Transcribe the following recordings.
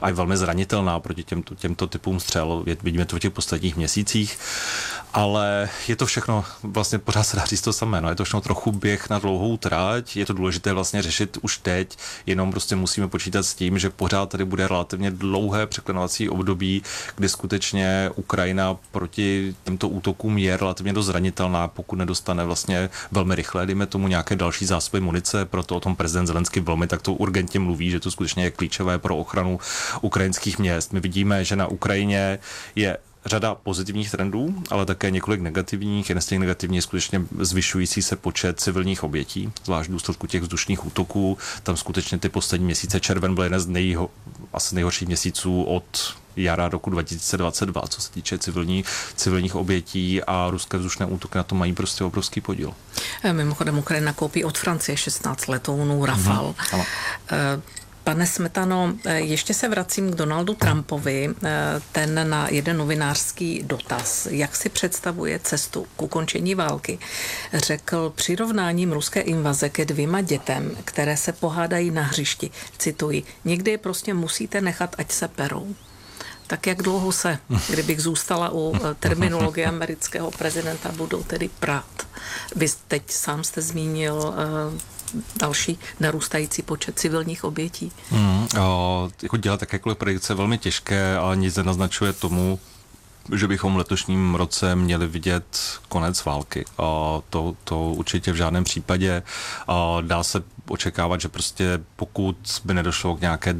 a je velmi zranitelná proti těmto typům střel. Vidíme to v těch posledních měsících, ale je to všechno, vlastně pořád se dá říct to samé, no, je to všechno trochu běh na dlouhou trať, je to důležité vlastně řešit už teď, jenom prostě musíme počítat s tím, že pořád tady bude relativně dlouhé překlenovací období, kdy skutečně Ukrajina proti těmto útokům je relativně dost zranitelná, pokud nedostane vlastně velmi rychle, dejme tomu nějaké další zásoby munice, proto o tom prezident Zelenský velmi takto urgentně mluví, že to skutečně je klíčové pro ochranu ukrajinských měst. My vidíme, že na Ukrajině je řada pozitivních trendů, ale také několik negativních. Jeden z těch negativních je skutečně zvyšující se počet civilních obětí, zvlášť v důsledku těch vzdušných útoků. Tam skutečně ty poslední měsíce, červen byl jeden z asi nejhorších měsíců od jara roku 2022, co se týče civilních obětí, a ruské vzdušné útoky na to mají prostě obrovský podíl. Mimochodem Ukrajina koupí od Francie 16 letounů Rafale. Pane Smetano, ještě se vracím k Donaldu Trumpovi. Ten na jeden novinářský dotaz, jak si představuje cestu k ukončení války, řekl přirovnáním ruské invaze ke 2 dětem, které se pohádají na hřišti. Cituji, někdy je prostě musíte nechat, ať se perou. Tak jak dlouho se, kdybych zůstala u terminologie amerického prezidenta, budou tedy prát? Vy teď sám jste zmínil další narůstající počet civilních obětí. Jako dělat jakékoliv predikce je velmi těžké, ale nic nenaznačuje tomu, že bychom v letošním roce měli vidět konec války. To určitě v žádném případě. Dá se očekávat, že prostě pokud by nedošlo k nějaké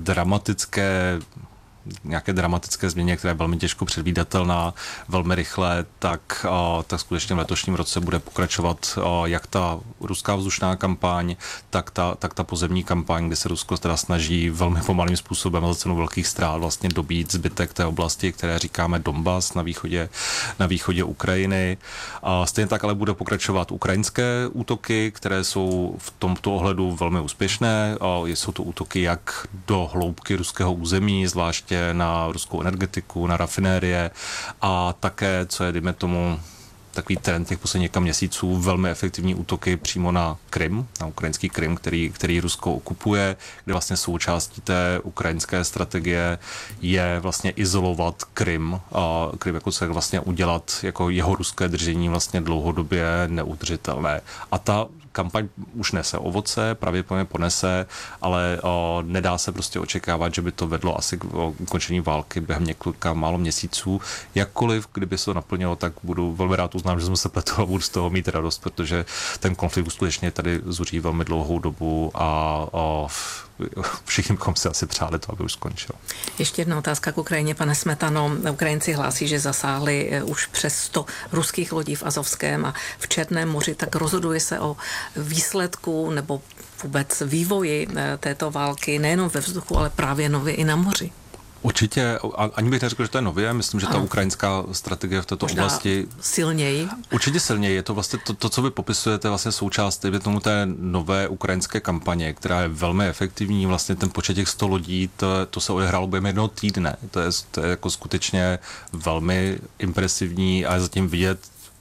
dramatické změně, která je velmi těžko předvídatelná, velmi rychle, tak skutečně v letošním roce bude pokračovat jak ta ruská vzdušná kampaň, tak ta pozemní kampaň, kde se Rusko teda snaží velmi pomalým způsobem za cenu velkých ztrát vlastně dobít zbytek té oblasti, které říkáme Donbas na východě Ukrajiny. Stejně tak ale bude pokračovat ukrajinské útoky, které jsou v tomto ohledu velmi úspěšné. Jsou to útoky jak do hloubky ruského území, zvláště na ruskou energetiku, na rafinérie, a také, co je, dejme tomu, takový trend těch posledních několika měsíců, velmi efektivní útoky přímo na Krym, na ukrajinský Krym, který Rusko okupuje, kde vlastně součástí té ukrajinské strategie je vlastně izolovat Krym, jako se vlastně udělat jako jeho ruské držení vlastně dlouhodobě neudržitelné. A ta kampaň už nese ovoce, pravděpodobně ponese, ale nedá se prostě očekávat, že by to vedlo asi k ukončení války během několika málo měsíců. Jakkoliv, kdyby se to naplnilo, tak budu velmi rád uznám, že jsme se pletli a budu z toho mít radost, protože ten konflikt skutečně tady zuří velmi dlouhou dobu a všichni bychom si asi přáli to, aby už skončil. Ještě jedna otázka k Ukrajině, pane Smetano. Ukrajinci hlásí, že zasáhli už přes 100 ruských lodí v Azovském a v Černém moři, tak rozhoduje se o výsledku nebo vůbec vývoji této války nejenom ve vzduchu, ale právě nově i na moři. Určitě, ani bych neřekl, že to je nově, myslím, že ta ukrajinská strategie v této oblasti silněji. Určitě silněji, je to vlastně to, co vy popisujete, vlastně součást tomu té nové ukrajinské kampaně, která je velmi efektivní, vlastně ten počet těch 100 lodí, to se odehrálo během 1 týdne, to je jako skutečně velmi impresivní a je zatím vidět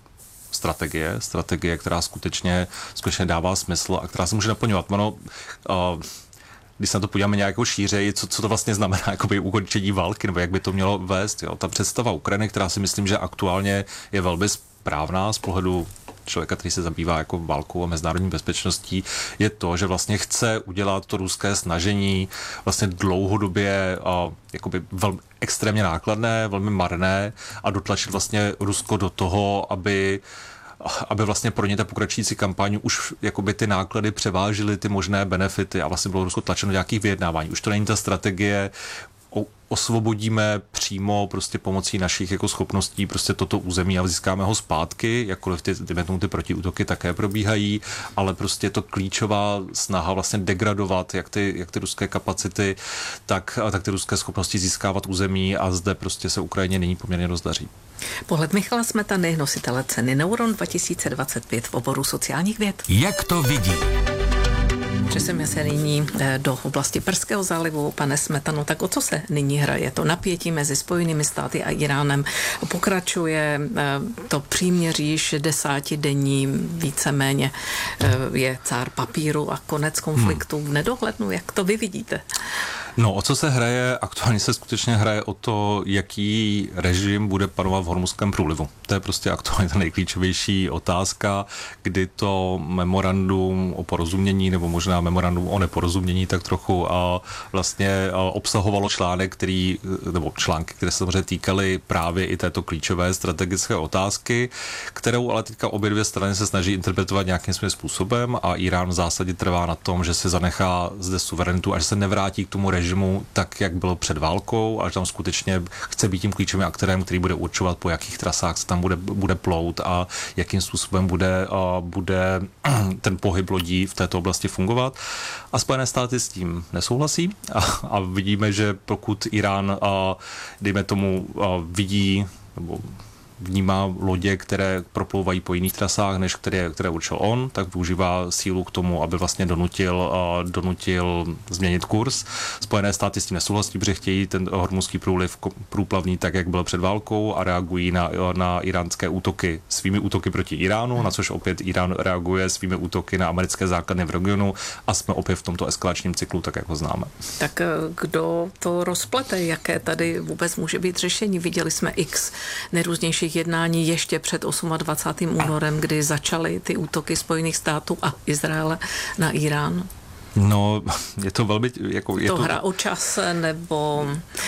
strategie, která skutečně dává smysl a která se může naplňovat. Když se na to podíváme nějakou šířeji, co to vlastně znamená jakoby ukončení války, nebo jak by to mělo vést. Jo? Ta představa Ukrajiny, která si myslím, že aktuálně je velmi správná z pohledu člověka, který se zabývá jako válkou a mezinárodní bezpečností, je to, že vlastně chce udělat to ruské snažení vlastně dlouhodobě jakoby velmi extrémně nákladné, velmi marné a dotlačit vlastně Rusko do toho, aby vlastně pro ně ta pokračující kampaň už jakoby ty náklady převážily ty možné benefity a vlastně bylo Rusko tlačeno do nějakých vyjednávání. Už to není ta strategie, osvobodíme přímo prostě pomocí našich jako schopností prostě toto území a získáme ho zpátky, jakkoliv ty protiútoky také probíhají, ale prostě je to klíčová snaha vlastně degradovat jak ty ruské kapacity, tak ty ruské schopnosti získávat území a zde prostě se Ukrajině nyní poměrně dost daří. Pohled Michala Smetany, nositele ceny Neuron 2025 v oboru sociálních věd. Jak to vidí? Přesuneme se nyní do oblasti Perského zálivu. Pane Smetano, tak o co se nyní hraje? To napětí mezi Spojenými státy a Iránem pokračuje, to příměří 60denní, víceméně je cár papíru a konec konfliktu v nedohlednu. Jak to vy vidíte? No, o co se hraje? Aktuálně se skutečně hraje o to, jaký režim bude panovat v Hormuzském průlivu. To je prostě aktuálně ta nejklíčovější otázka, kdy to memorandum o porozumění, nebo možná memorandum o neporozumění, tak trochu vlastně obsahovalo nebo články, které se samozřejmě týkaly právě i této klíčové strategické otázky, kterou ale teďka obě dvě strany se snaží interpretovat nějakým svým způsobem a Irán v zásadě trvá na tom, že se zanechá zde suverenitu a že se nevrátí k tomu režimu tak, jak bylo před válkou, a že tam skutečně chce být tím klíčovým aktérem, který bude určovat, po jakých trasách se tam bude plout a jakým způsobem bude ten pohyb lodí v této oblasti fungovat. A Spojené státy s tím nesouhlasí a vidíme, že pokud Irán, dejme tomu, vidí nebo vnímá lodě, které proplouvají po jiných trasách, než které určil on, tak využívá sílu k tomu, aby vlastně donutil změnit kurz. Spojené státy s tím nesouhlasí, protože chtějí ten Hormuzský průliv průplavný tak, jak byl před válkou, a reagují na iránské útoky svými útoky proti Iránu, na což opět Irán reaguje svými útoky na americké základny v regionu a jsme opět v tomto eskalačním cyklu, tak jak ho známe. Tak kdo to rozplete? Jaké tady vůbec může být řešení? Viděli jsme x nejrůznějších jednání ještě před 28. únorem, kdy začaly ty útoky Spojených států a Izraele na Irán. No, je to velmi... Je to hra o čas, nebo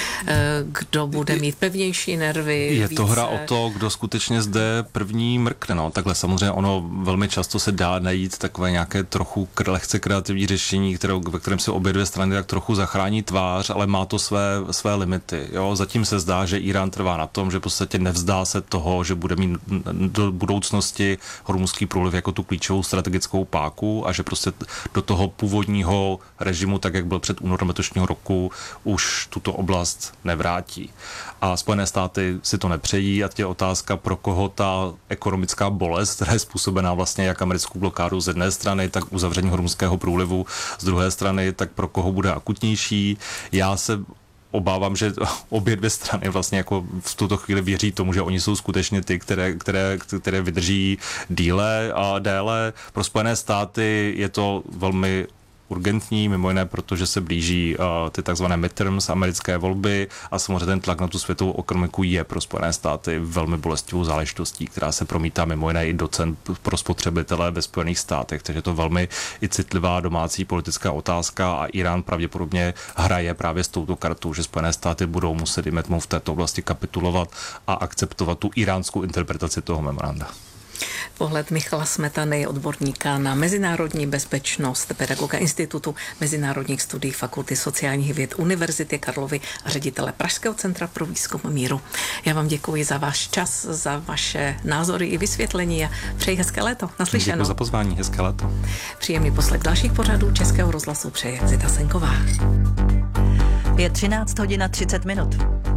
kdo bude mít pevnější nervy? Je to hra o to, kdo skutečně zde první mrkne. No. Takhle samozřejmě ono velmi často se dá najít takové nějaké trochu lehce kreativní řešení, ve kterém se obě dvě strany tak trochu zachrání tvář, ale má to své limity. Jo. Zatím se zdá, že Irán trvá na tom, že v podstatě nevzdá se toho, že bude mít do budoucnosti Hormuzský průliv jako tu klíčovou strategickou páku a že prostě do toho původního režimu, tak jak byl před únorem letošního roku, už tuto oblast nevrátí. A Spojené státy si to nepřejí a je otázka, pro koho ta ekonomická bolest, která je způsobená vlastně jak americkou blokádu z jedné strany, tak uzavření Hormuzského průlivu z druhé strany, tak pro koho bude akutnější. Já se obávám, že obě dvě strany vlastně jako v tuto chvíli věří tomu, že oni jsou skutečně ty, které vydrží déle. Pro Spojené státy je to velmi urgentní, mimo jiné, protože se blíží ty takzvané midterms, americké volby, a samozřejmě ten tlak na tu světovou ekonomiku je pro Spojené státy velmi bolestivou záležitostí, která se promítá mimo jiné i do cen pro spotřebitele ve Spojených státech. Takže je to velmi i citlivá domácí politická otázka a Irán pravděpodobně hraje právě s touto kartou, že Spojené státy budou muset v této oblasti kapitulovat a akceptovat tu iránskou interpretaci toho memoranda. Pohled Michala Smetany, odborníka na mezinárodní bezpečnost, pedagoga Institutu mezinárodních studií Fakulty sociálních věd Univerzity Karlovy a ředitele Pražského centra pro výzkum míru. Já vám děkuji za váš čas, za vaše názory i vysvětlení a přeji hezké léto. Naslyšenou. Děkuji za pozvání, hezké léto. Příjemný poslech dalších pořadů Českého rozhlasu přeje Zita Senková. Je 13:30.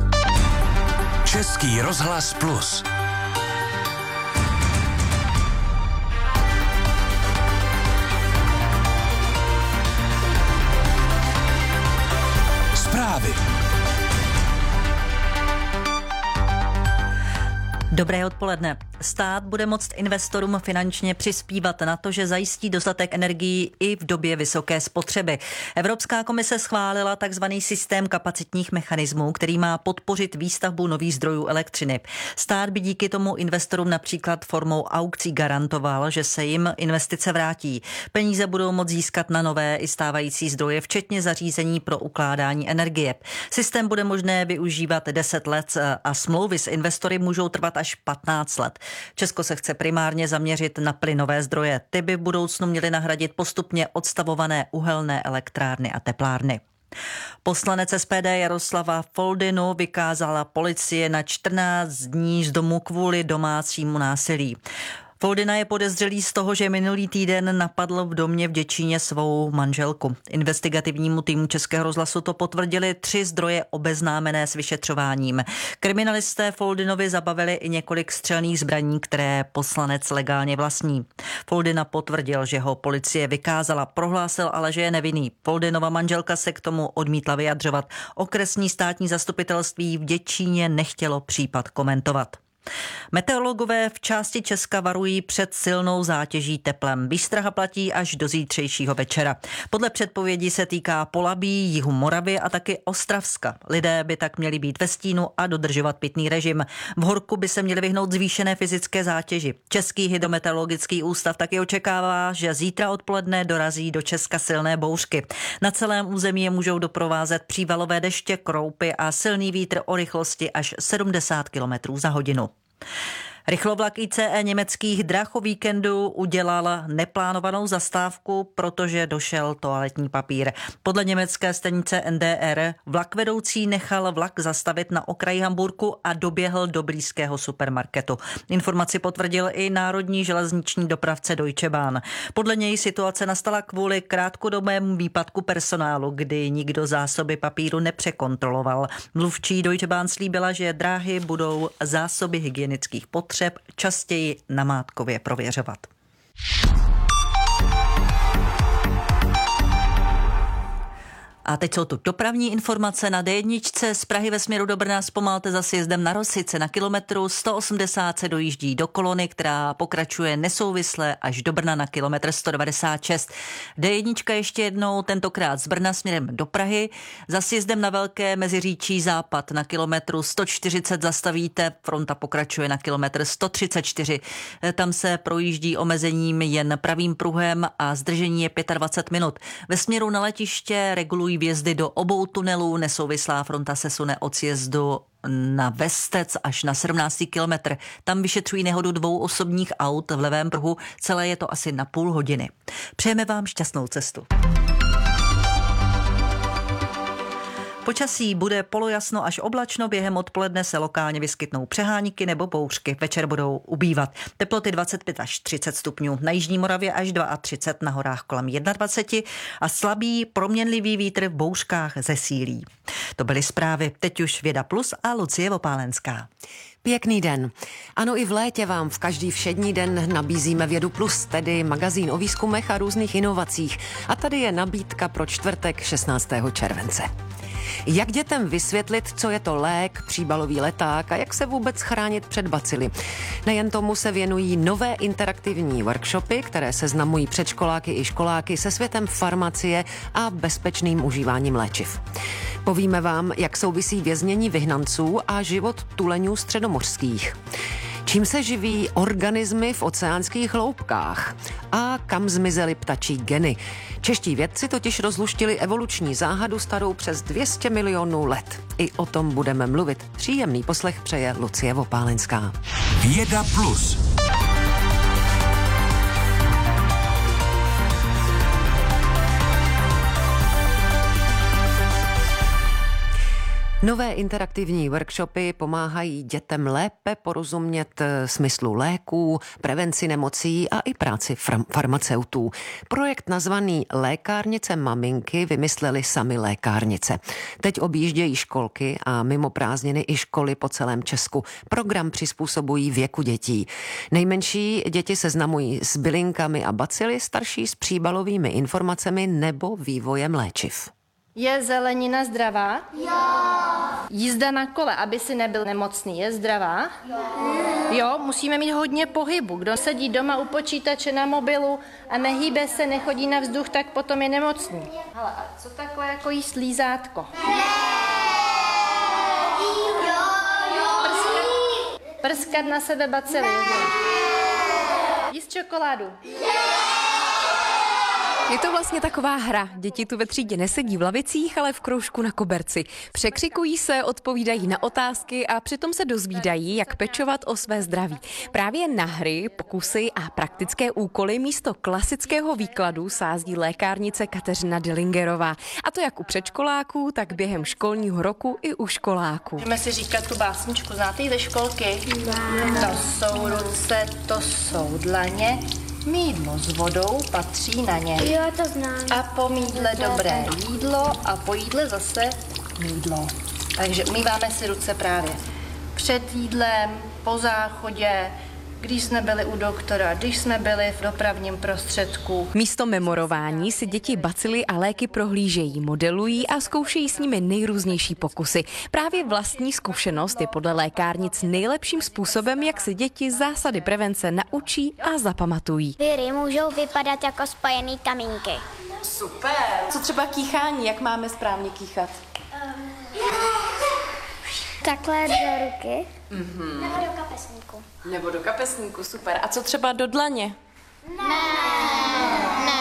Český rozhlas Plus. Zprávy. Dobré odpoledne. Stát bude moct investorům finančně přispívat na to, že zajistí dostatek energií i v době vysoké spotřeby. Evropská komise schválila takzvaný systém kapacitních mechanismů, který má podpořit výstavbu nových zdrojů elektřiny. Stát by díky tomu investorům například formou aukcí garantoval, že se jim investice vrátí. Peníze budou moct získat na nové i stávající zdroje, včetně zařízení pro ukládání energie. Systém bude možné využívat 10 let a smlouvy s investory můžou trvat až 15 let. Česko se chce primárně zaměřit na plynové zdroje. Ty by v budoucnu měly nahradit postupně odstavované uhelné elektrárny a teplárny. Poslanec SPD Jaroslava Foldynu vykázala policie na 14 dní z domu kvůli domácímu násilí. Foldyna je podezřelý z toho, že minulý týden napadl v domě v Děčíně svou manželku. Investigativnímu týmu Českého rozhlasu to potvrdili 3 zdroje obeznámené s vyšetřováním. Kriminalisté Foldynovi zabavili i několik střelných zbraní, které poslanec legálně vlastní. Foldyna potvrdil, že ho policie vykázala, prohlásil ale, že je nevinný. Foldynova manželka se k tomu odmítla vyjadřovat. Okresní státní zastupitelství v Děčíně nechtělo případ komentovat. Meteorologové v části Česka varují před silnou zátěží teplem. Výstraha platí až do zítřejšího večera. Podle předpovědi se týká Polabí, jihu Moravy a taky Ostravska. Lidé by tak měli být ve stínu a dodržovat pitný režim. V horku by se měli vyhnout zvýšené fyzické zátěži. Český hydrometeorologický ústav taky očekává, že zítra odpoledne dorazí do Česka silné bouřky. Na celém území je můžou doprovázet přívalové deště, kroupy a silný vítr o rychlosti až 70 km za hodinu. Rychlovlak ICE německých drah o víkendu udělal neplánovanou zastávku, protože došel toaletní papír. Podle německé stanice NDR vlak vedoucí nechal vlak zastavit na okraji Hamburku a doběhl do blízkého supermarketu. Informaci potvrdil i národní železniční dopravce Deutsche Bahn. Podle něj situace nastala kvůli krátkodobému výpadku personálu, kdy nikdo zásoby papíru nepřekontroloval. Mluvčí Deutsche Bahn slíbila, že dráhy budou zásoby hygienických potřeb častěji namátkově prověřovat. A teď jsou tu dopravní informace na D1 z Prahy ve směru do Brna. Zpomalte za sjezdem na Rosice. Na kilometru 180 se dojíždí do kolony, která pokračuje nesouvisle až do Brna na kilometr 196. D1 ještě jednou, tentokrát z Brna směrem do Prahy. Za sjezdem na Velké Meziříčí západ na kilometru 140 zastavíte. Fronta pokračuje na kilometr 134. Tam se projíždí omezením jen pravým pruhem a zdržení je 25 minut. Ve směru na letiště regulují vjezdy do obou tunelů. Nesouvislá fronta se sune od sjezdu na Vestec až na 17. kilometr. Tam vyšetřují nehodu 2 osobních aut v levém pruhu. Celé je to asi na půl hodiny. Přejeme vám šťastnou cestu. Počasí bude polojasno až oblačno, během odpoledne se lokálně vyskytnou přehánky nebo bouřky. Večer budou ubývat. Teploty 25 až 30 stupňů. Na jižní Moravě až 32, na horách kolem 21 a slabý proměnlivý vítr v bouřkách zesílí. To byly zprávy. Teď už Věda Plus a Lucie Vopálenská. Pěkný den. Ano, i v létě vám v každý všední den nabízíme Vědu Plus, tedy magazín o výzkumech a různých inovacích. A tady je nabídka pro čtvrtek 16. července. Jak dětem vysvětlit, co je to lék, příbalový leták a jak se vůbec chránit před bacily? Nejen tomu se věnují nové interaktivní workshopy, které seznamují předškoláky i školáky se světem farmacie a bezpečným užíváním léčiv. Povíme vám, jak souvisí věznění vyhnanců a život tuleňů středomořských. Čím se živí organismy v oceánských hloubkách a kam zmizely ptačí geny. Čeští vědci totiž rozluštili evoluční záhadu starou přes 200 milionů let. I o tom budeme mluvit. Příjemný poslech přeje Lucie Vopálenská. Věda Plus. Nové interaktivní workshopy pomáhají dětem lépe porozumět smyslu léků, prevenci nemocí a i práci farmaceutů. Projekt nazvaný Lékárnice maminky vymysleli sami lékárnice. Teď objíždějí školky a mimo prázdniny i školy po celém Česku. Program přizpůsobují věku dětí. Nejmenší děti seznamují s bylinkami a bacily, starší s příbalovými informacemi nebo vývojem léčiv. Je zelenina zdravá? Jo. Jízda na kole, aby si nebyl nemocný, je zdravá? Jo, musíme mít hodně pohybu. Kdo sedí doma u počítače na mobilu a nehýbe se, nechodí na vzduch, tak potom je nemocný. Hele, a co takhle jako jíst slízátko? Prskat na sebe bacily. Jíst čokoládu. Je to vlastně taková hra. Děti tu ve třídě nesedí v lavicích, ale v kroužku na koberci. Překřikují se, odpovídají na otázky a přitom se dozvídají, jak pečovat o své zdraví. Právě na hry, pokusy a praktické úkoly místo klasického výkladu sází lékárnice Kateřina Dillingerová. A to jak u předškoláků, tak během školního roku i u školáků. Můžeme si říkat tu básničku, znáte ji ze školky? To jsou ruce, to jsou dlaně. Mýdlo s vodou patří na ně. Jo, to znám. A po mýdle dobré jídlo a po jídle zase mýdlo. Takže umýváme si ruce právě před jídlem, po záchodě, když jsme byli u doktora, když jsme byli v dopravním prostředku. Místo memorování si děti bacily a léky prohlížejí, modelují a zkoušejí s nimi nejrůznější pokusy. Právě vlastní zkušenost je podle lékárnic nejlepším způsobem, jak se děti zásady prevence naučí a zapamatují. Viry můžou vypadat jako spojený kamínky. Super. Co třeba kýchání, jak máme správně kýchat? Takhle do ruky. Nebo do kapesníku. Nebo do kapesníku, super. A co třeba do dlaně? Ne.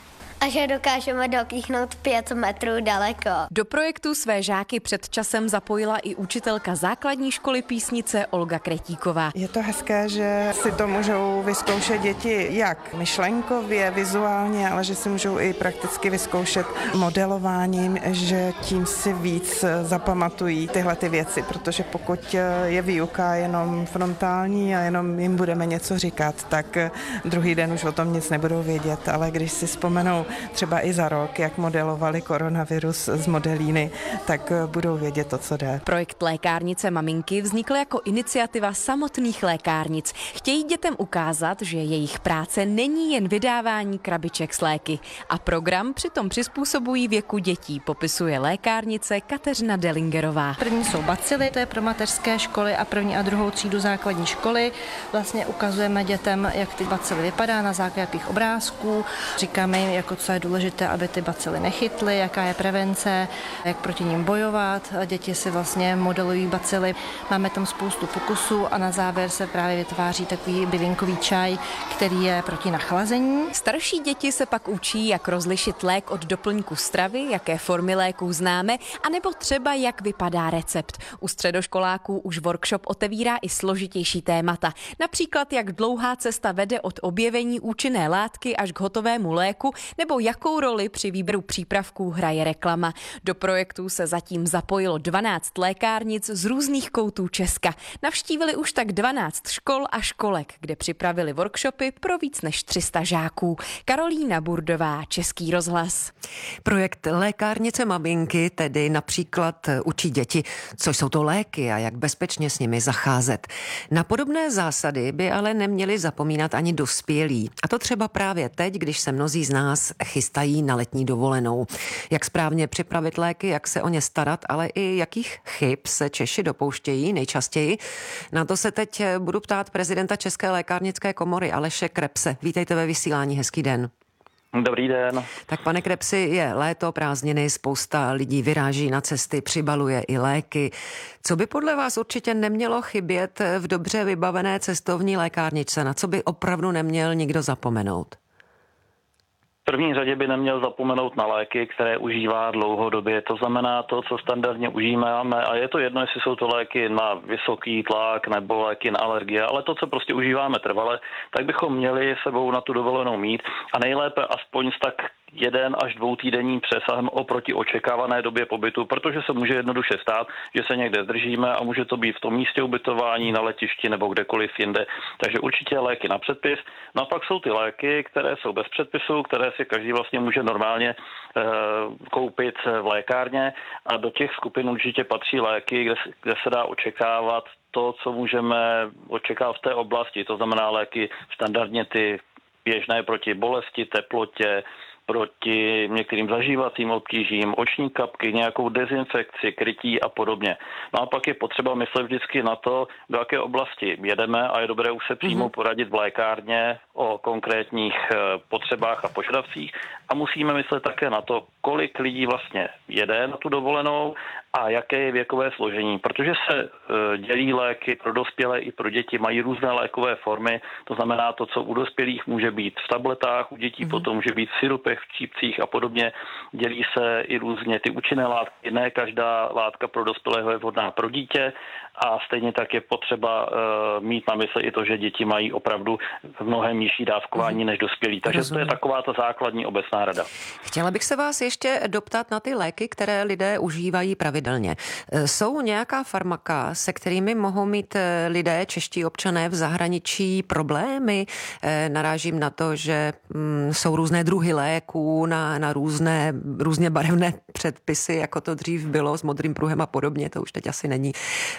A že dokážeme dokýchnout 5 metrů daleko. Do projektu své žáky před časem zapojila i učitelka základní školy Písnice Olga Kretíková. Je to hezké, že si to můžou vyzkoušet děti jak myšlenkově, vizuálně, ale že si můžou i prakticky vyzkoušet modelováním, že tím si víc zapamatují tyhle ty věci, protože pokud je výuka jenom frontální a jenom jim budeme něco říkat, tak druhý den už o tom nic nebudou vědět, ale když si vzpomenou třeba i za rok, jak modelovali koronavirus z modelíny, tak budou vědět to, co jde. Projekt Lékárnice maminky vznikl jako iniciativa samotných lékárnic. Chtějí dětem ukázat, že jejich práce není jen vydávání krabiček s léky. A program přitom přizpůsobují věku dětí, popisuje lékárnice Kateřina Delingerová. První jsou bacily, to je pro mateřské školy a první a druhou třídu základní školy. Vlastně ukazujeme dětem, jak ty bacily vypadá na základě těch obrázků. Říkáme jim, jako co je důležité, aby ty bacily nechytly, jaká je prevence, jak proti ním bojovat. Děti si vlastně modelují bacily. Máme tam spoustu pokusů a na závěr se právě vytváří takový bylinkový čaj, který je proti nachlazení. Starší děti se pak učí, jak rozlišit lék od doplňku stravy, jaké formy léků známe, anebo třeba jak vypadá recept. U středoškoláků už workshop otevírá i složitější témata. Například, jak dlouhá cesta vede od objevení účinné látky až k hotovému léku, nebo jakou roli při výběru přípravků hraje reklama. Do projektu se zatím zapojilo 12 lékárnic z různých koutů Česka. Navštívili už tak 12 škol a školek, kde připravili workshopy pro víc než 300 žáků. Karolína Burdová, Český rozhlas. Projekt Lékárnice maminky tedy například učí děti, co jsou to léky a jak bezpečně s nimi zacházet. Na podobné zásady by ale neměli zapomínat ani dospělí. A to třeba právě teď, když se mnozí z nás chystají na letní dovolenou. Jak správně připravit léky, jak se o ně starat, ale i jakých chyb se Češi dopouštějí nejčastěji. Na to se teď budu ptát prezidenta České lékárnické komory Aleše Krepse. Vítejte ve vysílání, hezký den. Dobrý den. Tak pane Krepsi, je léto, prázdniny, spousta lidí vyráží na cesty, přibaluje i léky. Co by podle vás určitě nemělo chybět v dobře vybavené cestovní lékárničce? Na co by opravdu neměl nikdo zapomenout? V první řadě by neměl zapomenout na léky, které užívá dlouhodobě. To znamená to, co standardně užíváme, a je to jedno, jestli jsou to léky na vysoký tlak nebo léky na alergie, ale to, co prostě užíváme trvale, tak bychom měli sebou na tu dovolenou mít a nejlépe aspoň s tak 1 až 2 týdenním přesahem oproti očekávané době pobytu, protože se může jednoduše stát, že se někde zdržíme a může to být v tom místě ubytování, na letišti nebo kdekoliv jinde. Takže určitě léky na předpis. No a pak jsou ty léky, které jsou bez předpisu, které si každý vlastně může normálně koupit v lékárně a do těch skupin určitě patří léky, kde se dá očekávat to, co můžeme očekávat v té oblasti. To znamená léky standardně ty běžné proti bolesti, teplotě, proti některým zažívacím obtížím, oční kapky, nějakou dezinfekci, krytí a podobně. No a pak je potřeba myslet vždycky na to, do jaké oblasti jedeme a je dobré už se přímo poradit v lékárně o konkrétních potřebách a požadavcích a musíme myslet také na to, kolik lidí vlastně jede na tu dovolenou a jaké je věkové složení, protože se dělí léky pro dospělé i pro děti, mají různé lékové formy, to znamená to, co u dospělých může být v tabletách, u dětí potom může být v sirupech, v čípcích a podobně. Dělí se i různě ty účinné látky, ne každá látka pro dospělého je vhodná pro dítě a stejně tak je potřeba mít na mysli i to, že děti mají opravdu v mnohem nižší dávkování než dospělí. Takže to je taková ta základní obecná rada. Chtěla bych se vás ještě doptat na ty léky, které lidé užívají pravidelně pravidelně. Jsou nějaká farmaka, se kterými mohou mít lidé, čeští občané v zahraničí problémy? Narážím na to, že jsou různé druhy léků na různě barevné předpisy, jako to dřív bylo s modrým pruhem a podobně, to už teď asi není.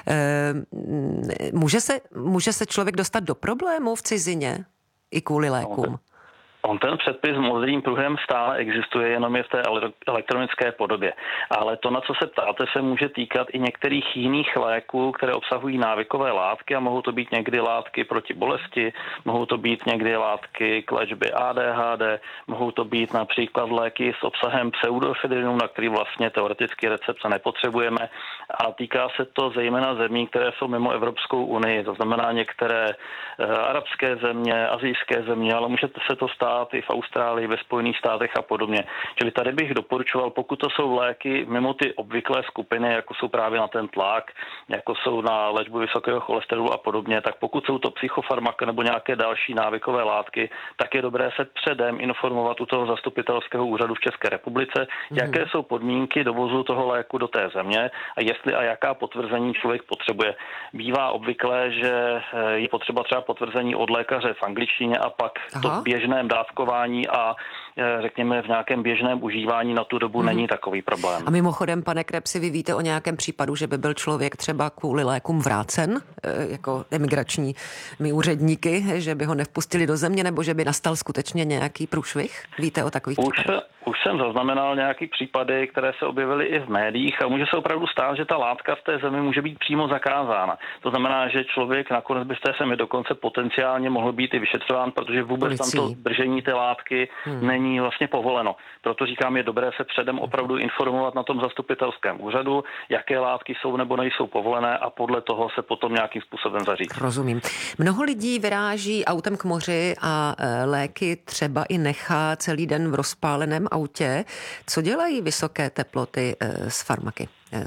Může se člověk dostat do problému v cizině i kvůli lékům? On ten předpis s modrým pruhem stále existuje, jenom je v té elektronické podobě. Ale to, na co se ptáte, se může týkat i některých jiných léků, které obsahují návykové látky a mohou to být někdy látky proti bolesti, mohou to být někdy látky k léčbě ADHD, mohou to být například léky s obsahem pseudoefedrinu, na který vlastně teoreticky recepce nepotřebujeme. A týká se to zejména zemí, které jsou mimo Evropskou unii, to znamená některé arabské země, asijské země, ale může se to stát i v Austrálii, ve Spojených státech a podobně. Čili tady bych doporučoval, pokud to jsou léky mimo ty obvyklé skupiny, jako jsou právě na ten tlak, jako jsou na léčbu vysokého cholesterolu a podobně, tak pokud jsou to psychofarmaka nebo nějaké další návykové látky, tak je dobré se předem informovat u toho zastupitelského úřadu v České republice, jaké jsou podmínky dovozu toho léku do té země a jestli a jaká potvrzení člověk potřebuje. Bývá obvyklé, že je potřeba třeba potvrzení od lékaře v angličtině a pak to v běžném dávkování a řekněme v nějakém běžném užívání na tu dobu není takový problém. A mimochodem, pane Krebsi, vy víte o nějakém případu, že by byl člověk třeba kvůli lékům vrácen jako emigrační úředníky, že by ho nevpustili do země, nebo že by nastal skutečně nějaký průšvih? Víte o takových případech? Už jsem zaznamenal nějaký případy, které se objevily i v médiích a může se opravdu stát, že ta látka v té zemi může být přímo zakázána. To znamená, že člověk nakonec by v té zemi dokonce potenciálně mohl být i vyšetřován, protože vůbec tam to držení té látky není vlastně povoleno. Proto říkám, je dobré se předem opravdu informovat na tom zastupitelském úřadu, jaké látky jsou nebo nejsou povolené a podle toho se potom nějakým způsobem zařídit. Rozumím. Mnoho lidí vyráží autem k moři a léky třeba i nechá celý den v rozpáleném autě. Co dělají vysoké teploty s farmaky?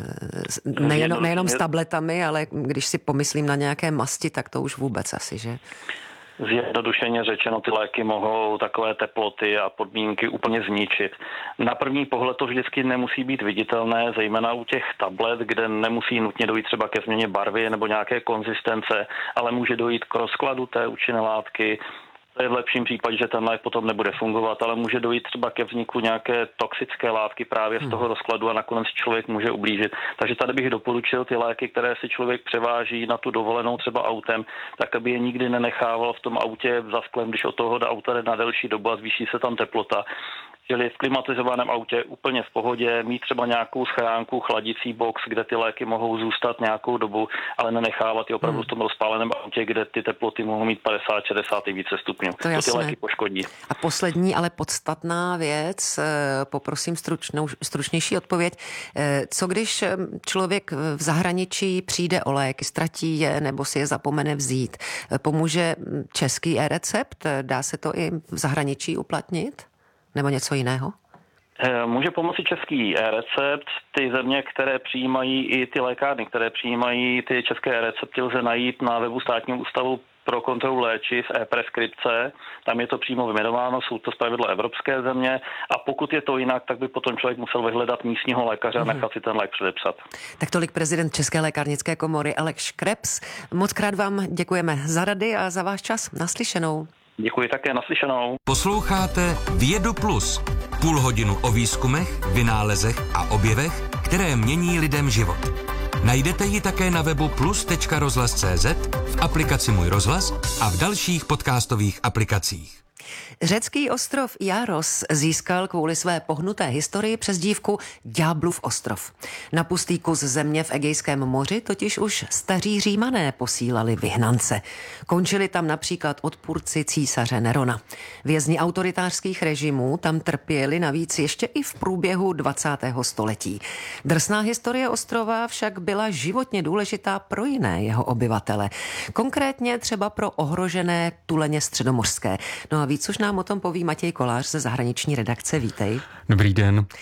Nejenom s tabletami, ale když si pomyslím na nějaké masti, tak to už vůbec asi, že? Zjednodušeně řečeno, ty léky mohou takové teploty a podmínky úplně zničit. Na první pohled to vždycky nemusí být viditelné, zejména u těch tablet, kde nemusí nutně dojít třeba ke změně barvy nebo nějaké konzistence, ale může dojít k rozkladu té účinné látky. To je v lepším případě, že ten lék potom nebude fungovat, ale může dojít třeba ke vzniku nějaké toxické látky právě z toho rozkladu a nakonec člověk může ublížit. Takže tady bych doporučil ty léky, které si člověk převáží na tu dovolenou třeba autem, tak aby je nikdy nenechával v tom autě za sklem, když od toho do auta jde na delší dobu a zvýší se tam teplota. Čili v klimatizovaném autě úplně v pohodě, mít třeba nějakou schránku, chladicí box, kde ty léky mohou zůstat nějakou dobu, ale nenechávat je opravdu v tom rozpáleném autě, kde ty teploty mohou mít 50, 60 i více stupňů. To ty léky poškodí. A poslední, ale podstatná věc, poprosím stručnější odpověď. Co když člověk v zahraničí přijde o léky, ztratí je nebo si je zapomene vzít? Pomůže český e-recept? Dá se to i v zahraničí uplatnit? Nebo něco jiného? Může pomoci český recept. Ty země, které přijímají i ty lékárny, které přijímají ty české recepty, lze najít na webu Státního ústavu pro kontrolu léčiv e-preskripce. Tam je to přímo vyjmenováno, jsou to zpravidla evropské země a pokud je to jinak, tak by potom člověk musel vyhledat místního lékaře a nechat si ten lék předepsat. Tak tolik prezident České lékárnické komory Aleš Krebs. Moc krát vám děkujeme za rady a za váš čas. Naslyšenou. Děkuji také, naslyšenou. Posloucháte Vědu Plus. Půl hodinu o výzkumech, vynálezech a objevech, které mění lidem život. Najdete ji také na webu plus.rozhlas.cz, v aplikaci Můj rozhlas a v dalších podcastových aplikacích. Řecký ostrov Jaros získal kvůli své pohnuté historii přezdívku Ďáblův ostrov. Na pustý kus země v Egejském moři totiž už staří Římané posílali vyhnance. Končili tam například odpůrci císaře Nerona. Vězni autoritářských režimů tam trpěli navíc ještě i v průběhu 20. století. Drsná historie ostrova však byla životně důležitá pro jiné jeho obyvatele. Konkrétně třeba pro ohrožené tuleně středomořské. No a víc už nám o tom poví Matěj Kolář ze zahraniční redakce. Vítej. Dobrý den.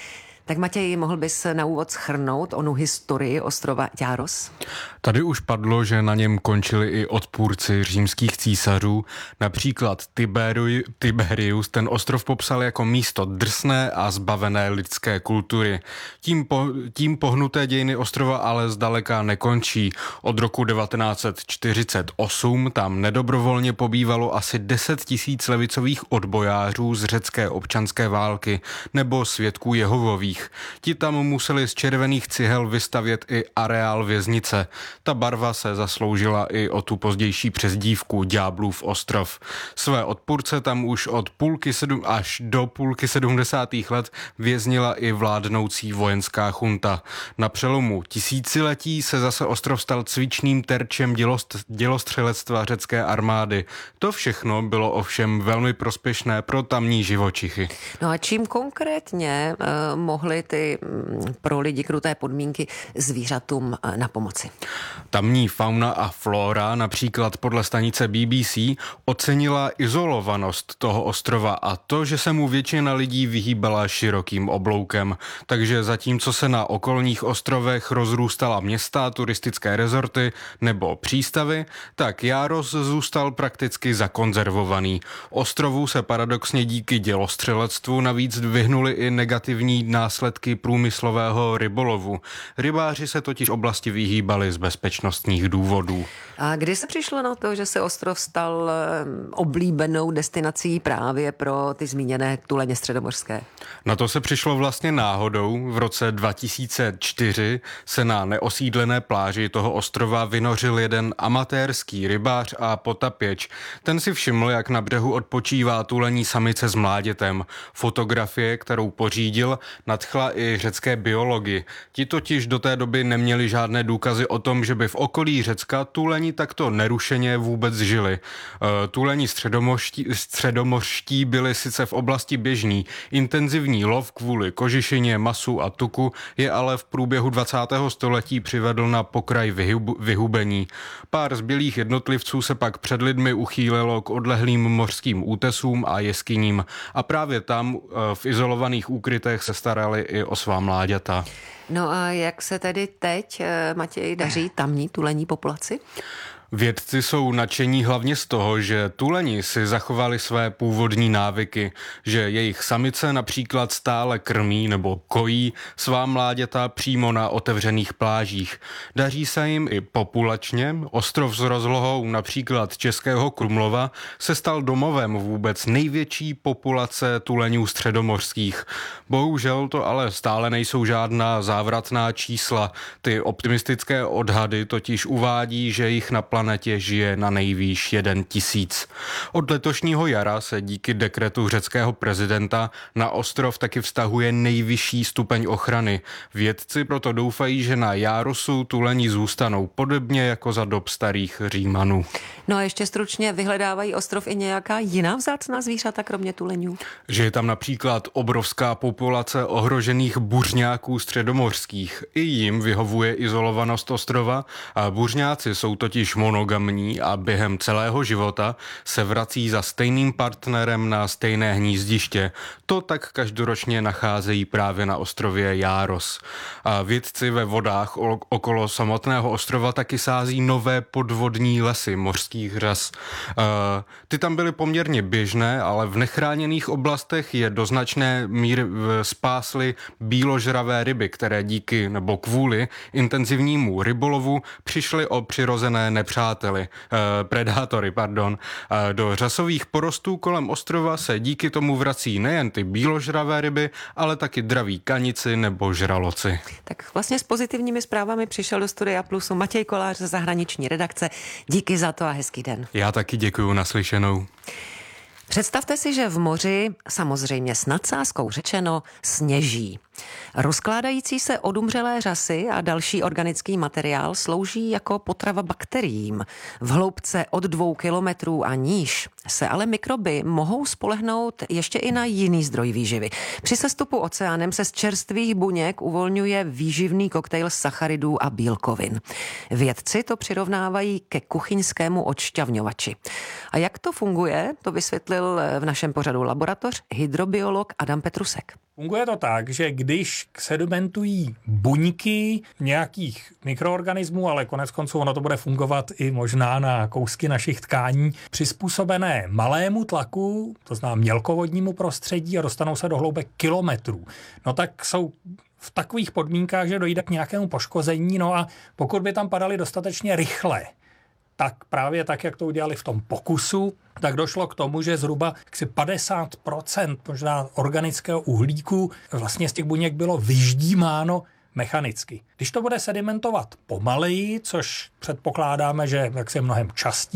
Tak Matěj, mohl bys na úvod shrnout onu historii ostrova Járos? Tady už padlo, že na něm končili i odpůrci římských císařů. Například Tiberius ten ostrov popsal jako místo drsné a zbavené lidské kultury. Tím pohnuté dějiny ostrova ale zdaleka nekončí. Od roku 1948 tam nedobrovolně pobývalo asi 10 000 levicových odbojářů z řecké občanské války nebo svědků Jehovových. Ti tam museli z červených cihel vystavět i areál věznice. Ta barva se zasloužila i o tu pozdější přezdívku Ďáblův ostrov. Své odpůrce tam už od až do půlky 70. let věznila i vládnoucí vojenská chunta. Na přelomu tisíciletí se zase ostrov stal cvičným terčem dělostřelectva řecké armády. To všechno bylo ovšem velmi prospěšné pro tamní živočichy. No a čím konkrétně mohly ty pro lidi kruté podmínky zvířatům na pomoci? Tamní fauna a flora, například podle stanice BBC, ocenila izolovanost toho ostrova a to, že se mu většina lidí vyhýbala širokým obloukem. Takže zatímco se na okolních ostrovech rozrůstala města, turistické rezorty nebo přístavy, tak Járos zůstal prakticky zakonzervovaný. Ostrovu se paradoxně díky dělostřelectvu navíc vyhnuly i negativní následky průmyslového rybolovu. Rybáři se totiž oblasti vyhýbali z bezpečnostních důvodů. A kdy se přišlo na to, že se ostrov stal oblíbenou destinací právě pro ty zmíněné tuleně středomořské? Na to se přišlo vlastně náhodou. V roce 2004 se na neosídlené pláži toho ostrova vynořil jeden amatérský rybář a potapěč. Ten si všiml, jak na břehu odpočívá tulení samice s mládětem. Fotografie, kterou pořídil, nadchla i řecké biology. Ti totiž do té doby neměli žádné důkazy o tom, že by v okolí Řecka tuleni takto nerušeně vůbec žili. Tuleni středomořští byli sice v oblasti běžný. Intenzivní lov kvůli kožešině, masu a tuku je ale v průběhu 20. století přivedl na pokraj vyhubení. Pár zbylých jednotlivců se pak před lidmi uchýlilo k odlehlým mořským útesům a jeskyním a právě tam v izolovaných úkrytech se starali i o svá mláďata. No a jak se tedy teď, Matěj, daří tamní tulení populaci? Vědci jsou nadšení hlavně z toho, že tuleni si zachovali své původní návyky, že jejich samice například stále krmí nebo kojí svá mláďata přímo na otevřených plážích. Daří se jim i populačně. Ostrov s rozlohou například Českého Krumlova se stal domovem vůbec největší populace tuleňů středomořských. Bohužel to ale stále nejsou žádná závratná čísla. Ty optimistické odhady totiž uvádí, že jich na planetě žije na nejvýš 1 000. Od letošního jara se díky dekretu řeckého prezidenta na ostrov taky vztahuje nejvyšší stupeň ochrany. Vědci proto doufají, že na Járosu tuleni zůstanou podobně jako za dob starých Římanů. No a ještě stručně, vyhledávají ostrov i nějaká jiná vzácná zvířata, kromě tuleňů? Že je tam například obrovská populace ohrožených buřňáků středomořských. I jim vyhovuje izolovanost ostrova a buřňáci jsou totiž monogamní a během celého života se vrací za stejným partnerem na stejné hnízdiště. To tak každoročně nacházejí právě na ostrově Járos. A vědci ve vodách okolo samotného ostrova taky sází nové podvodní lesy mořských řas. Ty tam byly poměrně běžné, ale v nechráněných oblastech je do značné míry spásly bíložravé ryby, které díky nebo kvůli intenzivnímu rybolovu přišly o přirozené predátory. Do řasových porostů kolem ostrova se díky tomu vrací nejen ty bíložravé ryby, ale taky draví kanici nebo žraloci. Tak vlastně s pozitivními zprávami přišel do Studia Plusu Matěj Kolář ze zahraniční redakce. Díky za to a hezký den. Já taky děkuju, naslyšenou. Představte si, že v moři, samozřejmě s nadsázkou řečeno, sněží. Rozkládající se odumřelé řasy a další organický materiál slouží jako potrava bakteriím. V hloubce od 2 kilometrů a níž se ale mikroby mohou spolehnout ještě i na jiný zdroj výživy. Při sestupu oceánem se z čerstvých buněk uvolňuje výživný koktejl sacharidů a bílkovin. Vědci to přirovnávají ke kuchyňskému odšťavňovači. A jak to funguje, to vysvětlil v našem pořadu laboratoř hydrobiolog Adam Petrusek. Funguje to tak, že když když sedimentují buňky nějakých mikroorganismů, ale konec konců ono to bude fungovat i možná na kousky našich tkání, přizpůsobené malému tlaku, to znamená mělkovodnímu prostředí a dostanou se do hloubek kilometrů. No tak jsou v takových podmínkách, že dojde k nějakému poškození, no a pokud by tam padaly dostatečně rychle, tak právě tak, jak to udělali v tom pokusu, tak došlo k tomu, že zhruba 50% možná organického uhlíku vlastně z těch buněk bylo vyždímáno mechanicky. Když to bude sedimentovat pomaleji, což předpokládáme, že jak je mnohem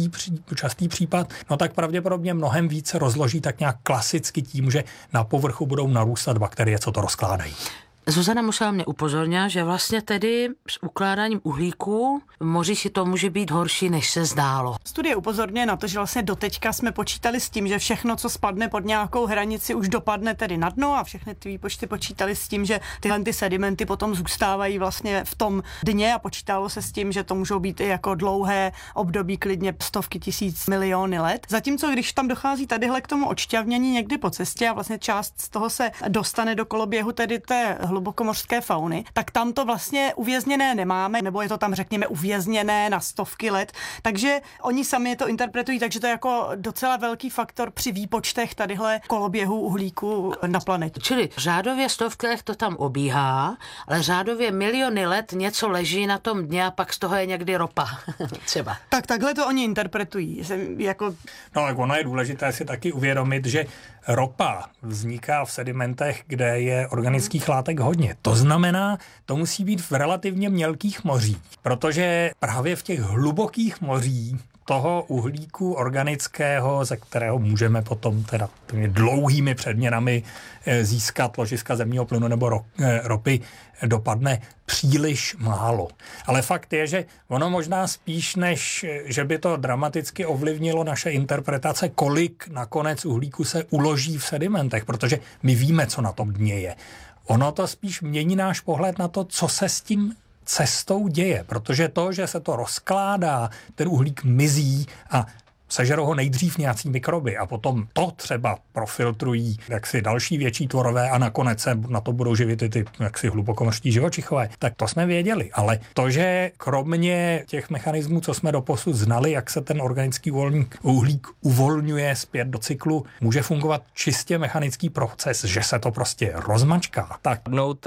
častý případ, no tak pravděpodobně mnohem více rozloží tak nějak klasicky tím, že na povrchu budou narůstat bakterie, co to rozkládají. Zuzana musela mě upozornit, že vlastně tedy s ukládáním uhlíku v moři si to může být horší, než se zdálo. Studie upozorňuje na to, že vlastně doteďka jsme počítali s tím, že všechno, co spadne pod nějakou hranici, už dopadne tedy na dno a všechny ty výpočty počítali s tím, že tyhle ty sedimenty potom zůstávají vlastně v tom dně a počítalo se s tím, že to můžou být i jako dlouhé období, klidně stovky tisíc, miliony let. Zatímco když tam dochází tadyhle k tomu odšťavnění někdy po cestě a vlastně část z toho se dostane do koloběhu tedy té hlubokomořské fauny, tak tam to vlastně uvězněné nemáme, nebo je to tam, řekněme, uvězněné na stovky let. Takže oni sami to interpretují, takže to je jako docela velký faktor při výpočtech tadyhle koloběhu uhlíku na planetě. Čili řádově stovky let to tam obíhá, ale řádově miliony let něco leží na tom dně a pak z toho je někdy ropa. Třeba. Tak takhle to oni interpretují. Jako... No ale ono je důležité si taky uvědomit, že ropa vzniká v sedimentech, kde je organických látek hodně. To znamená, to musí být v relativně mělkých mořích, protože právě v těch hlubokých mořích toho uhlíku organického, ze kterého můžeme potom teda dlouhými předměnami získat ložiska zemního plynu nebo ropy, dopadne příliš málo. Ale fakt je, že ono možná spíš, než že by to dramaticky ovlivnilo naše interpretace, kolik nakonec uhlíku se uloží v sedimentech, protože my víme, co na tom dně je. Ono to spíš mění náš pohled na to, co se s tím cestou děje, protože to, že se to rozkládá, ten uhlík mizí a sežerou ho nejdřív nějací mikroby a potom to třeba profiltrují jaksi další větší tvorové a nakonec se na to budou živit i ty jaksi hlubokomořští živočichové. Tak to jsme věděli, ale to, že kromě těch mechanismů, co jsme doposud znali, jak se ten organický uhlík uvolňuje zpět do cyklu, může fungovat čistě mechanický proces, že se to prostě rozmačká. Tak